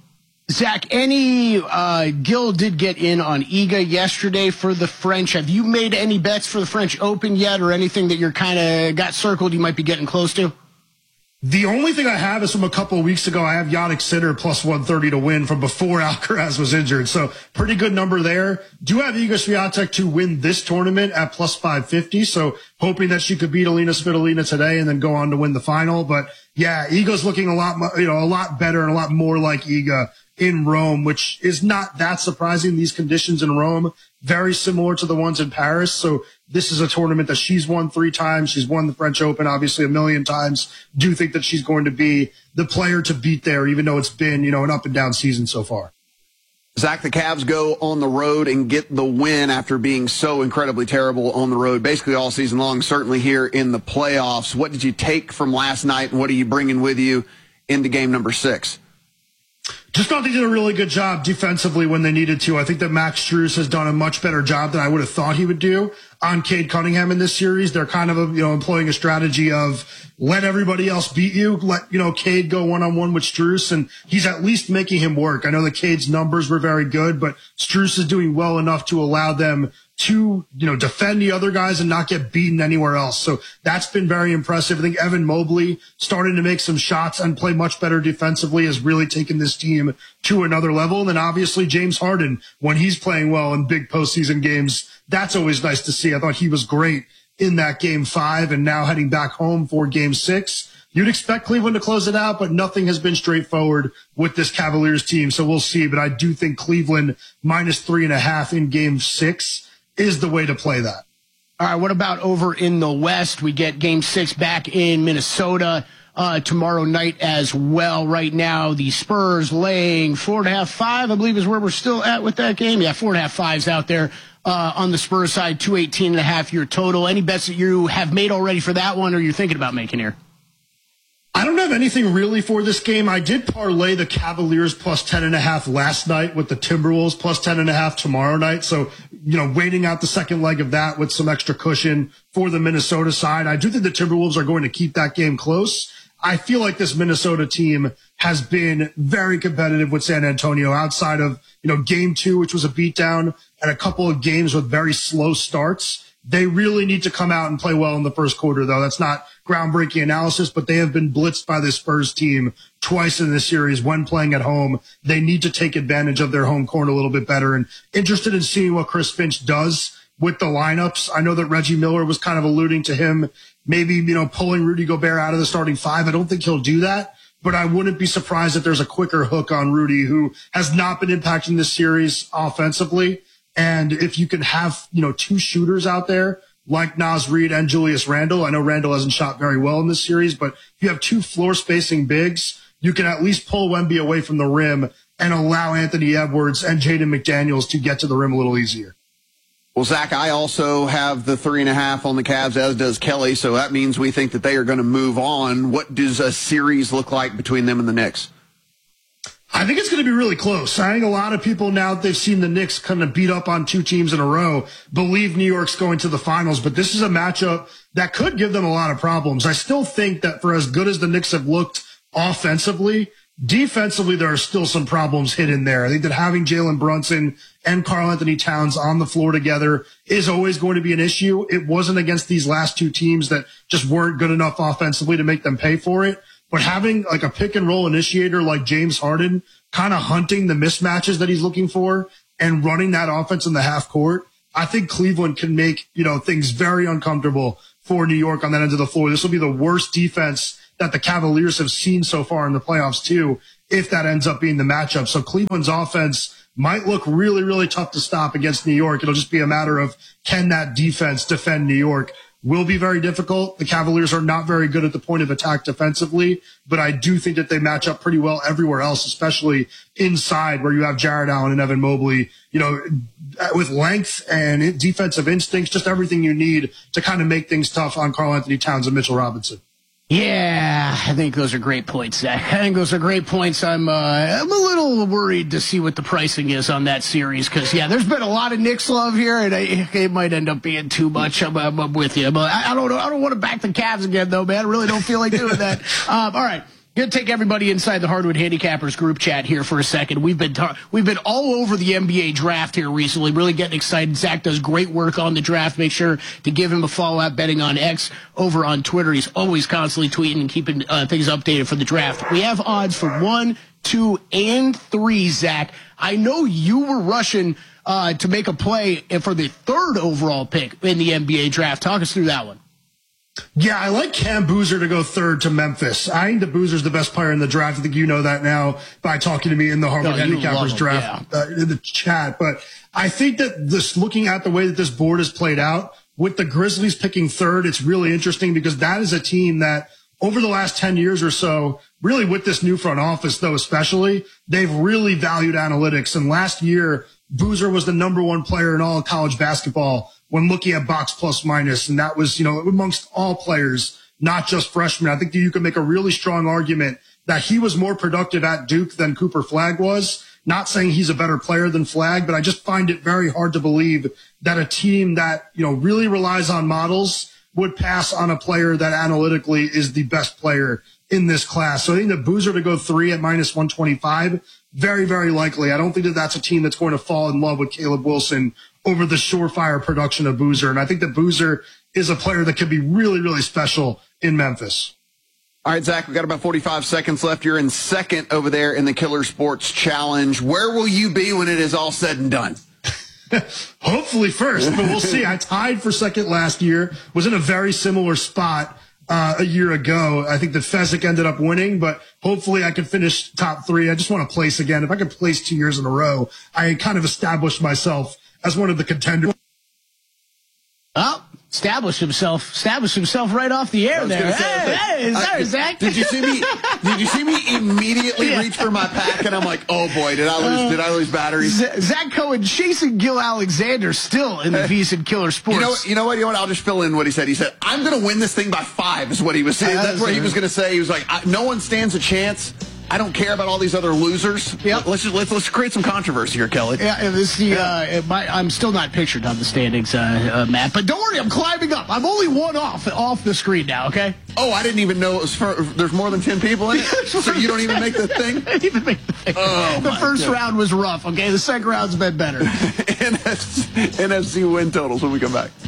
S23: Zach, any uh, Gil did get in on Iga yesterday for the French. Have you made any bets for the French Open yet, or anything that you're kind of got circled you might be getting close to?
S4: The only thing I have is from a couple of weeks ago. I have Jannik Sinner plus one thirty to win from before Alcaraz was injured. So pretty good number there. Do have Iga Swiatek to win this tournament at plus five fifty. So hoping that she could beat Alina Svitolina today and then go on to win the final. But yeah, Iga's looking a lot, you know, a lot better and a lot more like Iga in Rome, which is not that surprising. These conditions in Rome, very similar to the ones in Paris. So this is a tournament that she's won three times. She's won the French Open, obviously, a million times. Do think that she's going to be the player to beat there, even though it's been, you know, an up and down season so far.
S22: Zach, the Cavs go on the road and get the win after being so incredibly terrible on the road, basically all season long, certainly here in the playoffs. What did you take from last night, and what are you bringing with you into game number six?
S4: Just thought they did a really good job defensively when they needed to. I think that Max Strus has done a much better job than I would have thought he would do on Cade Cunningham in this series. They're kind of, you know, employing a strategy of let everybody else beat you. Let, you know, Cade go one-on-one with Strus, and he's at least making him work. I know that Cade's numbers were very good, but Strus is doing well enough to allow them to, you know, defend the other guys and not get beaten anywhere else. So that's been very impressive. I think Evan Mobley starting to make some shots and play much better defensively has really taken this team to another level. And then obviously James Harden, when he's playing well in big postseason games, that's always nice to see. I thought he was great in that game five, and now heading back home for game six. You'd expect Cleveland to close it out, but nothing has been straightforward with this Cavaliers team. So we'll see. But I do think Cleveland minus three and a half in game six is the way to play that.
S23: All right, what about over in the West? We get game six back in Minnesota uh, tomorrow night as well. Right now, the Spurs laying four and a half, five, I believe is where we're still at with that game. Yeah, four and a half, fives out there uh, on the Spurs side, two eighteen and a half your total. Any bets that you have made already for that one, or you're thinking about making here?
S4: I don't have anything really for this game. I did parlay the Cavaliers plus ten and a half last night with the Timberwolves plus ten and a half tomorrow night. So, you know, waiting out the second leg of that with some extra cushion for the Minnesota side. I do think the Timberwolves are going to keep that game close. I feel like this Minnesota team has been very competitive with San Antonio outside of, you know, game two, which was a beatdown, and a couple of games with very slow starts. They really need to come out and play well in the first quarter, though. That's not groundbreaking analysis, but they have been blitzed by this Spurs team twice in this series when playing at home. They need to take advantage of their home court a little bit better, and interested in seeing what Chris Finch does with the lineups. I know that Reggie Miller was kind of alluding to him maybe, you know, pulling Rudy Gobert out of the starting five. I don't think he'll do that, but I wouldn't be surprised if there's a quicker hook on Rudy, who has not been impacting this series offensively. And if you can have, you know, two shooters out there like Naz Reid and Julius Randle, I know Randle hasn't shot very well in this series, but if you have two floor spacing bigs, you can at least pull Wemby away from the rim and allow Anthony Edwards and Jaden McDaniels to get to the rim a little easier.
S22: Well, Zach, I also have the three and a half on the Cavs, as does Kelly, so that means we think that they are going to move on. What does a series look like between them and the Knicks?
S4: I think it's going to be really close. I think a lot of people, now that they've seen the Knicks kind of beat up on two teams in a row, believe New York's going to the finals. But this is a matchup that could give them a lot of problems. I still think that for as good as the Knicks have looked offensively, defensively, there are still some problems hidden there. I think that having Jalen Brunson and Karl Anthony Towns on the floor together is always going to be an issue. It wasn't against these last two teams that just weren't good enough offensively to make them pay for it. But having like a pick and roll initiator like James Harden kind of hunting the mismatches that he's looking for and running that offense in the half court, I think Cleveland can make, you know, things very uncomfortable for New York on that end of the floor. This will be the worst defense that the Cavaliers have seen so far in the playoffs too, if that ends up being the matchup. So Cleveland's offense might look really, really tough to stop against New York. It'll just be a matter of, can that defense defend New York? Will be very difficult. The Cavaliers are not very good at the point of attack defensively, but I do think that they match up pretty well everywhere else, especially inside where you have Jared Allen and Evan Mobley, you know, with length and defensive instincts, just everything you need to kind of make things tough on Karl Anthony Towns and Mitchell Robinson.
S23: Yeah, I think those are great points, Zach. I think those are great points. I'm uh, I'm a little worried to see what the pricing is on that series because, yeah, there's been a lot of Knicks love here, and I, it might end up being too much. I'm, I'm, I'm with you. But I, I don't know. I don't want to back the Cavs again, though, man. I really don't feel like doing that. Um, all right. Going to take everybody inside the Hardwood Handicappers group chat here for a second. We've been ta- we've been all over the N B A draft here recently, really getting excited. Zach does great work on the draft. Make sure to give him a follow at Betting on X over on Twitter. He's always constantly tweeting and keeping uh, things updated for the draft. We have odds for one, two, and three, Zach. I know you were rushing uh, to make a play for the third overall pick in the N B A draft. Talk us through that one.
S4: Yeah, I like Cam Boozer to go third to Memphis. I think that Boozer's the best player in the draft. I think you know that now by talking to me in the Harvard
S23: no,
S4: Handicappers draft yeah. uh, in the chat. But I think that this, looking at the way that this board is played out, with the Grizzlies picking third, it's really interesting because that is a team that over the last ten years or so, really with this new front office, though, especially, they've really valued analytics. And last year, Boozer was the number one player in all of college basketball when looking at box plus minus. And that was, you know, amongst all players, not just freshmen. I think that you can make a really strong argument that he was more productive at Duke than Cooper Flagg was. Not saying he's a better player than Flagg, but I just find it very hard to believe that a team that, you know, really relies on models would pass on a player that analytically is the best player in this class. So I think that Boozer to go three at minus one twenty-five, very, very likely. I don't think that that's a team that's going to fall in love with Caleb Wilson over the surefire production of Boozer. And I think that Boozer is a player that could be really, really special in Memphis.
S22: All right, Zach, we've got about forty-five seconds left. You're in second over there in the Killer Sports Challenge. Where will you be when it is all said and done?
S4: Hopefully first, but we'll see. I tied for second last year, was in a very similar spot uh, a year ago. I think that Fezzik ended up winning, but hopefully I could finish top three. I just want to place again. If I could place two years in a row, I kind of established myself as one of the contenders.
S23: Oh, established himself, established himself right off the air there. Hey, hey, sorry, Zach.
S22: Did you see me? Did you see me immediately yeah. reach for my pack? And I'm like, oh boy, did I lose? Uh, did I lose batteries?
S23: Z- Zach Cohen chasing Gil Alexander still in the VSiN Killer Sports.
S22: You know, you know what? You know what? I'll just fill in what he said. He said, "I'm going to win this thing by five," is what he was saying. Uh, That's what he was going to say. He was like, "No one stands a chance. I don't care about all these other losers."
S23: Yep.
S22: Let's just let's let's create some controversy here, Kelly.
S23: Yeah, this the yeah. uh, it might, I'm still not pictured on the standings, uh, uh, Matt. But don't worry, I'm climbing up. I'm only one off off the screen now. Okay.
S22: Oh, I didn't even know it was for, there's more than ten people in it, so you don't even make the thing.
S23: I didn't even make the thing.
S22: Oh,
S23: the first
S22: God.
S23: round was rough. Okay, the second round's been better.
S22: N F C win totals when we come back.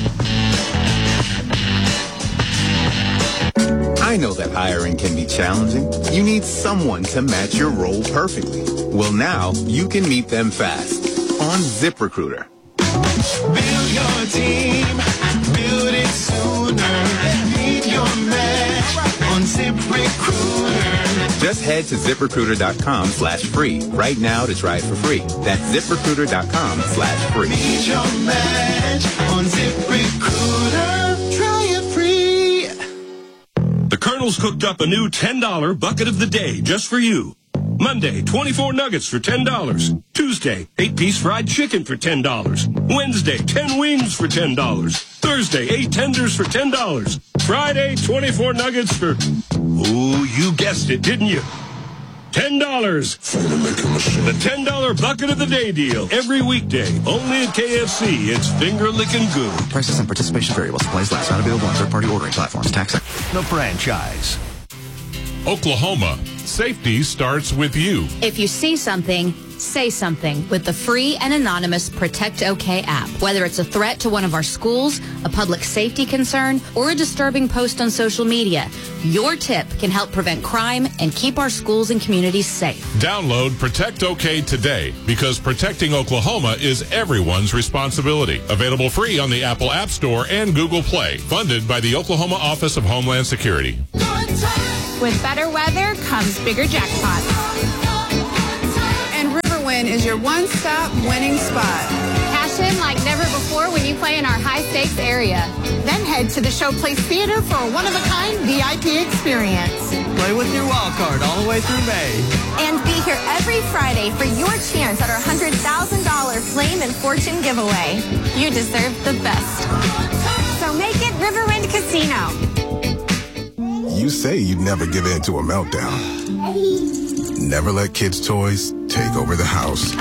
S7: I know that hiring can be challenging. You need someone to match your role perfectly. Well, now you can meet them fast on ZipRecruiter.
S3: Build your team, build it sooner. Meet your match on ZipRecruiter.
S7: Just head to ZipRecruiter.com slash free right now to try it for free. That's ZipRecruiter.com slash free.
S3: Meet your match on ZipRecruiter. Try it free.
S8: The Colonel's cooked up a new ten dollar bucket of the day just for you. Monday, twenty-four nuggets for ten dollars. Tuesday, eight-piece fried chicken for ten dollars. Wednesday, ten wings for ten dollars. Thursday, eight tenders for ten dollars. Friday, twenty-four nuggets for... Oh, you guessed it, didn't you? ten dollars. The ten dollar bucket of the day deal. Every weekday. Only at K F C. It's finger-licking good.
S1: Prices and participation vary while supplies last. Not available on third-party ordering platforms. Tax.
S18: The franchise.
S9: Oklahoma. Safety starts with you.
S10: If you see something, say something with the free and anonymous Protect OK app. Whether it's a threat to one of our schools, a public safety concern, or a disturbing post on social media, your tip can help prevent crime and keep our schools and communities safe.
S9: Download Protect OK today because protecting Oklahoma is everyone's responsibility. Available free on the Apple App Store and Google Play. Funded by the Oklahoma Office of Homeland Security.
S11: With better weather comes bigger jackpots. And Riverwind is your one-stop winning spot. Cash in like never before when you play in our high-stakes area. Then head to the Showplace Theater for a one-of-a-kind V I P experience.
S13: Play with your wild card all the way through May.
S14: And be here every Friday for your chance at our one hundred thousand dollars Flame and Fortune giveaway. You deserve the best. So make it Riverwind Casino.
S17: You say you'd never give in to a meltdown. Never let kids' toys take over the house.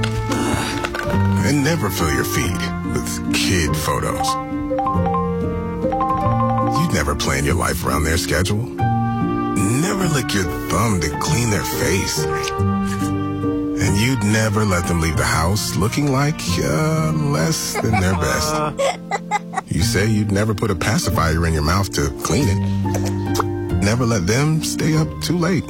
S17: And never fill your feed with kid photos. You'd never plan your life around their schedule. Never lick your thumb to clean their face. And you'd never let them leave the house looking like uh, less than their best. You say you'd never put a pacifier in your mouth to clean it. Never let them stay up too late.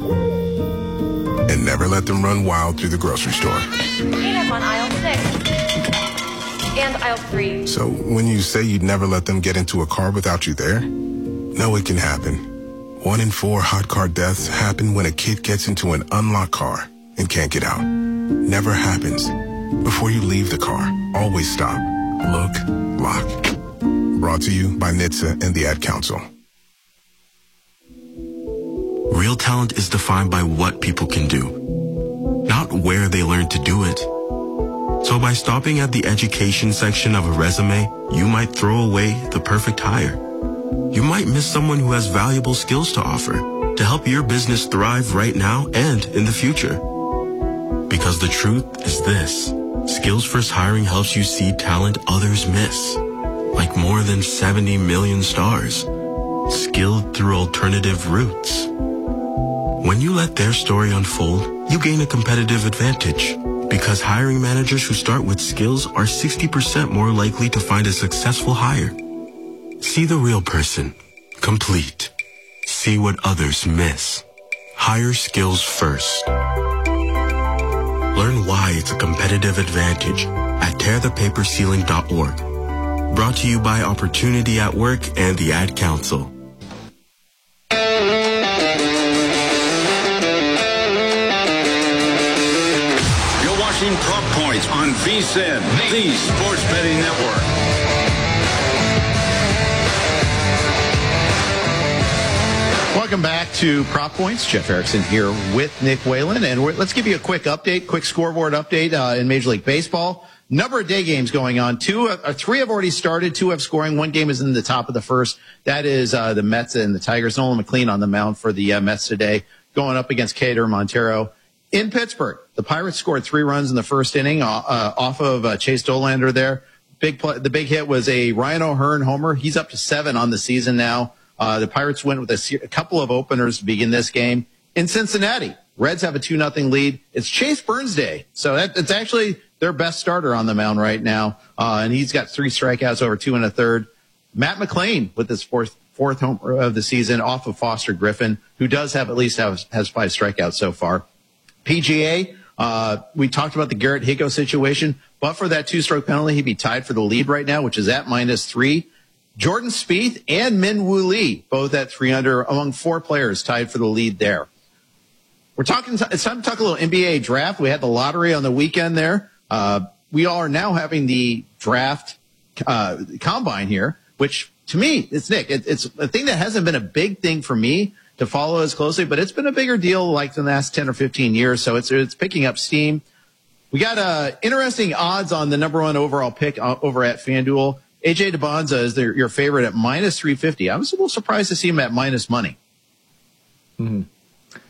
S17: And never let them run wild through the grocery store.
S14: Peanuts on aisle six. And aisle three.
S17: So when you say you'd never let them get into a car without you there, no, it can happen. One in four hot car deaths happen when a kid gets into an unlocked car and can't get out. Never happens. Before you leave the car, always stop, look, lock. Brought to you by N H T S A and the Ad Council.
S26: Real talent is defined by what people can do, not where they learn to do it. So by stopping at the education section of a resume, you might throw away the perfect hire. You might miss someone who has valuable skills to offer to help your business thrive right now and in the future. Because the truth is this, Skills First Hiring helps you see talent others miss, like more than seventy million stars, skilled through alternative routes. When you let their story unfold, you gain a competitive advantage because hiring managers who start with skills are sixty percent more likely to find a successful hire. See the real person, complete. See what others miss. Hire skills first. Learn why it's a competitive advantage at tear the paper ceiling dot org. Brought to you by Opportunity at Work and the Ad Council.
S19: Prop Points on V S I N, the Sports Betting Network.
S27: Welcome back to Prop Points. Jeff Erickson here with Nick Whalen, and we're, let's give you a quick update, quick scoreboard update uh, in Major League Baseball. Number of day games going on. Two, uh, three have already started. Two have scoring. One game is in the top of the first. That is uh, the Mets and the Tigers. Nolan McLean on the mound for the uh, Mets today, going up against Cater Montero. In Pittsburgh, the Pirates scored three runs in the first inning uh, uh, off of uh, Chase Dollander there. Big play, the big hit was a Ryan O'Hearn homer. He's up to seven on the season now. Uh, the Pirates went with a, a couple of openers to begin this game. In Cincinnati, Reds have a two nothing lead. It's Chase Burns Day. So that, it's actually their best starter on the mound right now. Uh, and he's got three strikeouts over two and a third. Matt McLain with his fourth fourth homer of the season off of Foster Griffin, who does have at least have, has five strikeouts so far. P G A, uh, we talked about the Garrett Higo situation, but for that two-stroke penalty, he'd be tied for the lead right now, which is at minus three. Jordan Spieth and Min Woo Lee, both at three under, among four players tied for the lead there. We're talking, it's time to talk a little N B A draft. We had the lottery on the weekend there. Uh, we are now having the draft uh, combine here, which to me, it's Nick, it, it's a thing that hasn't been a big thing for me to follow as closely, but it's been a bigger deal like the last ten or fifteen years. So it's, it's picking up steam. We got, uh, interesting odds on the number one overall pick uh, over at FanDuel. A J DeBonza is their, your favorite at minus three fifty. I was a little surprised to see him at minus money.
S28: Mm-hmm.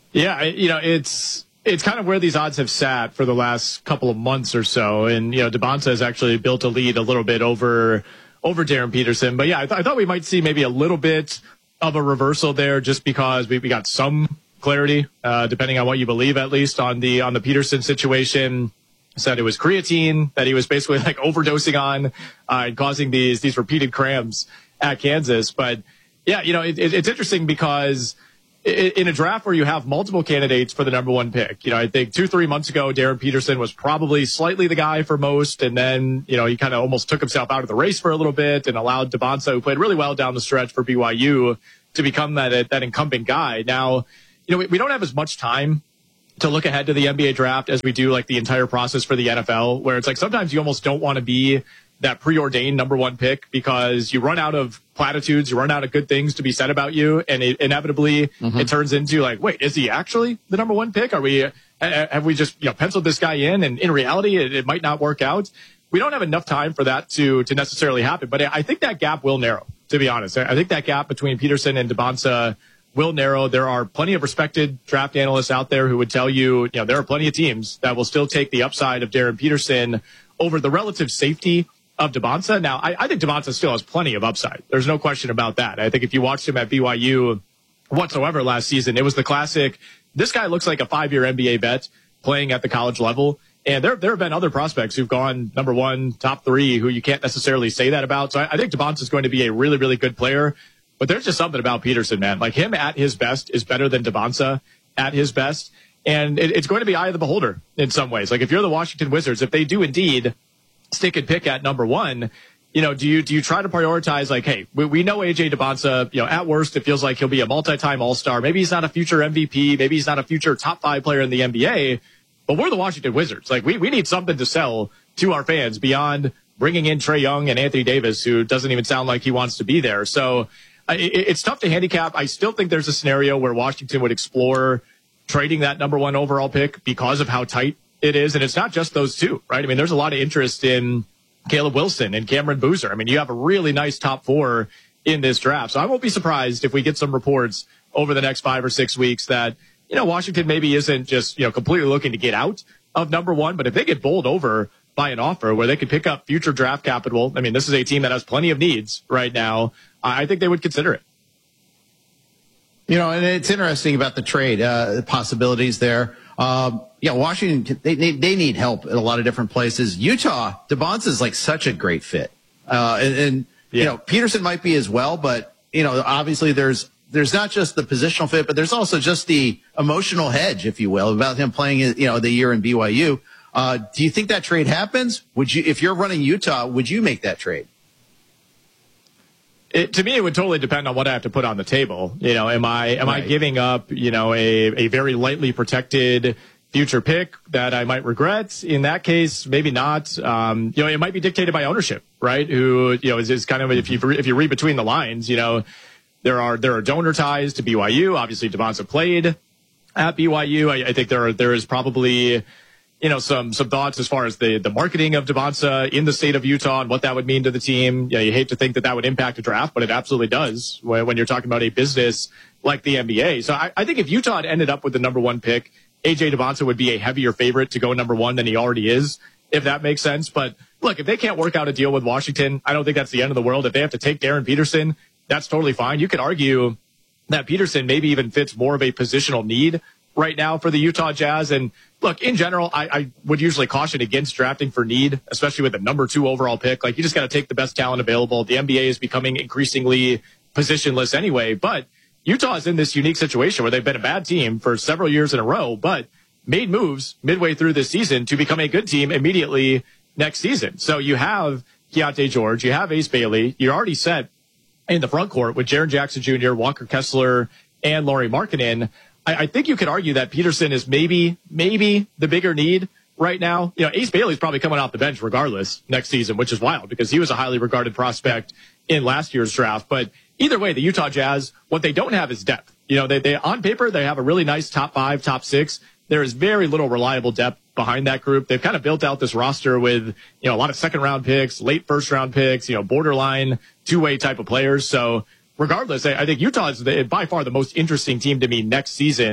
S5: Yeah, you know, it's it's kind of where these odds have sat for the last couple of months or so. And, you know, Devonta has actually built a lead a little bit over over Darren Peterson. But, yeah, I, th- I thought we might see maybe a little bit of a reversal there just because we, we got some clarity, uh, depending on what you believe, at least, on the on the Peterson situation. Said it was creatine that he was basically like overdosing on uh, and causing these these repeated cramps at Kansas. But, yeah, you know, it, it, it's interesting because – in a draft where you have multiple candidates for the number one pick, you know, I think two, three months ago, Darren Peterson was probably slightly the guy for most. And then, you know, he kind of almost took himself out of the race for a little bit and allowed Devonta, who played really well down the stretch for B Y U, to become that, that incumbent guy. Now, you know, we, we don't have as much time to look ahead to the N B A draft as we do like the entire process for the N F L, where it's like sometimes you almost don't want to be that preordained number one pick because you run out of platitudes, you run out of good things to be said about you, and it, inevitably mm-hmm. it turns into like, wait, is he actually the number one pick? Are we have we just you know penciled this guy in, and in reality it, it might not work out? We don't have enough time for that to to necessarily happen, but I think that gap will narrow. To be honest, I think that gap between Peterson and Devonta will narrow. There are plenty of respected draft analysts out there who would tell you, you know, there are plenty of teams that will still take the upside of Darren Peterson over the relative safety of Devonta. Now, I, I think Devonta still has plenty of upside. There's no question about that. I think if you watched him at B Y U whatsoever last season, it was the classic, this guy looks like a five-year N B A vet playing at the college level. And there, there have been other prospects who've gone number one, top three, who you can't necessarily say that about. So I, I think Devonta is going to be a really, really good player. But there's just something about Peterson, man. Like him at his best is better than Devonta at his best. And it, it's going to be eye of the beholder in some ways. Like if you're the Washington Wizards, if they do indeed stick and pick at number one, you know, do you do you try to prioritize like, hey, we, we know A J Devonta, you know, at worst it feels like he'll be a multi-time All-Star. Maybe he's not a future M V P. Maybe he's not a future top five player in the N B A. But we're the Washington Wizards. Like we we need something to sell to our fans beyond bringing in Trae Young and Anthony Davis, who doesn't even sound like he wants to be there. So uh, it, it's tough to handicap. I still think there's a scenario where Washington would explore trading that number one overall pick because of how tight it is. And it's not just those two, right? I mean, there's a lot of interest in Caleb Wilson and Cameron Boozer. I mean, you have a really nice top four in this draft. So I won't be surprised if we get some reports over the next five or six weeks that, you know, Washington maybe isn't just, you know, completely looking to get out of number one, but if they get bowled over by an offer where they could pick up future draft capital, I mean, this is a team that has plenty of needs right now. I think they would consider it.
S27: You know, and it's interesting about the trade, uh, the possibilities there. Um, yeah, Washington, they, they they need help in a lot of different places. Utah, Devonta is like such a great fit. Uh, and, and yeah. you know, Peterson might be as well, but, you know, obviously there's, there's not just the positional fit, but there's also just the emotional hedge, if you will, about him playing, you know, the year in B Y U. Uh, do you think that trade happens? Would you, if you're running Utah, would you make that trade?
S5: It, to me, it would totally depend on what I have to put on the table. You know, am I am right. I giving up, you know, a, a very lightly protected future pick that I might regret? In that case, maybe not. Um, you know, it might be dictated by ownership, right? Who, you know, is, is kind of, if you if you read between the lines, you know, there are there are donor ties to B Y U. Obviously, Devonta played at B Y U. I, I think there are there is probably, you know, some some thoughts as far as the the marketing of Devonta in the state of Utah and what that would mean to the team. You know, you hate to think that that would impact a draft, but it absolutely does when, when you're talking about a business like the N B A. So I, I think if Utah had ended up with the number one pick, A J Devonta would be a heavier favorite to go number one than he already is, if that makes sense. But look, if they can't work out a deal with Washington, I don't think that's the end of the world. If they have to take Darren Peterson, that's totally fine. You could argue that Peterson maybe even fits more of a positional need right now for the Utah Jazz. And look, in general, I, I would usually caution against drafting for need, especially with the number two overall pick. Like, you just got to take the best talent available. The N B A is becoming increasingly positionless anyway. But Utah is in this unique situation where they've been a bad team for several years in a row, but made moves midway through this season to become a good team immediately next season. So you have Keontae George, you have Ace Bailey, you're already set in the front court with Jaren Jackson Junior, Walker Kessler, and Lauri Markkanen. I, I think you could argue that Peterson is maybe, maybe the bigger need right now. You know, Ace Bailey's probably coming off the bench regardless next season, which is wild because he was a highly regarded prospect in last year's draft. But either way, the Utah Jazz, what they don't have is depth. You know, they, they on paper, they have a really nice top five, top six. There is very little reliable depth behind that group. They've kind of built out this roster with, you know, a lot of second round picks, late first round picks, you know, borderline two way type of players. So regardless, I think Utah is the, by far the most interesting team to me next season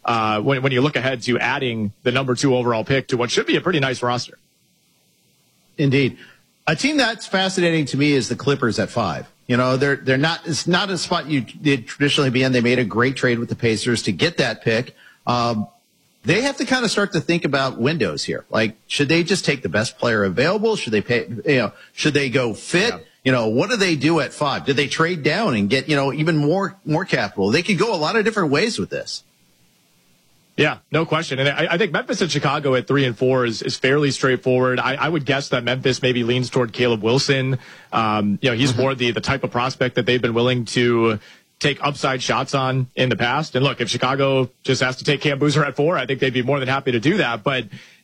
S5: uh, when, when you look ahead to adding the number two overall pick to what should be a pretty nice roster.
S27: Indeed. A team that's fascinating to me is the Clippers at five. You know, they're they're not it's not a spot you did traditionally be in. They made a great trade with the Pacers to get that pick. Um, they have to kind of start to think about windows here. Like, should they just take the best player available? Should they pay? You know, should they go fit? Yeah. You know, what do they do at five? Do they trade down and get, you know, even more more capital? They could go a lot of different ways with this.
S5: Yeah, no question. And I, I think Memphis and Chicago at three and four is, is fairly straightforward. I, I would guess that Memphis maybe leans toward Caleb Wilson. Um, you know, he's mm-hmm. more the, the type of prospect that they've been willing to take upside shots on in the past. And look, if Chicago just has to take Cam Boozer at four, I think they'd be more than happy to do that. But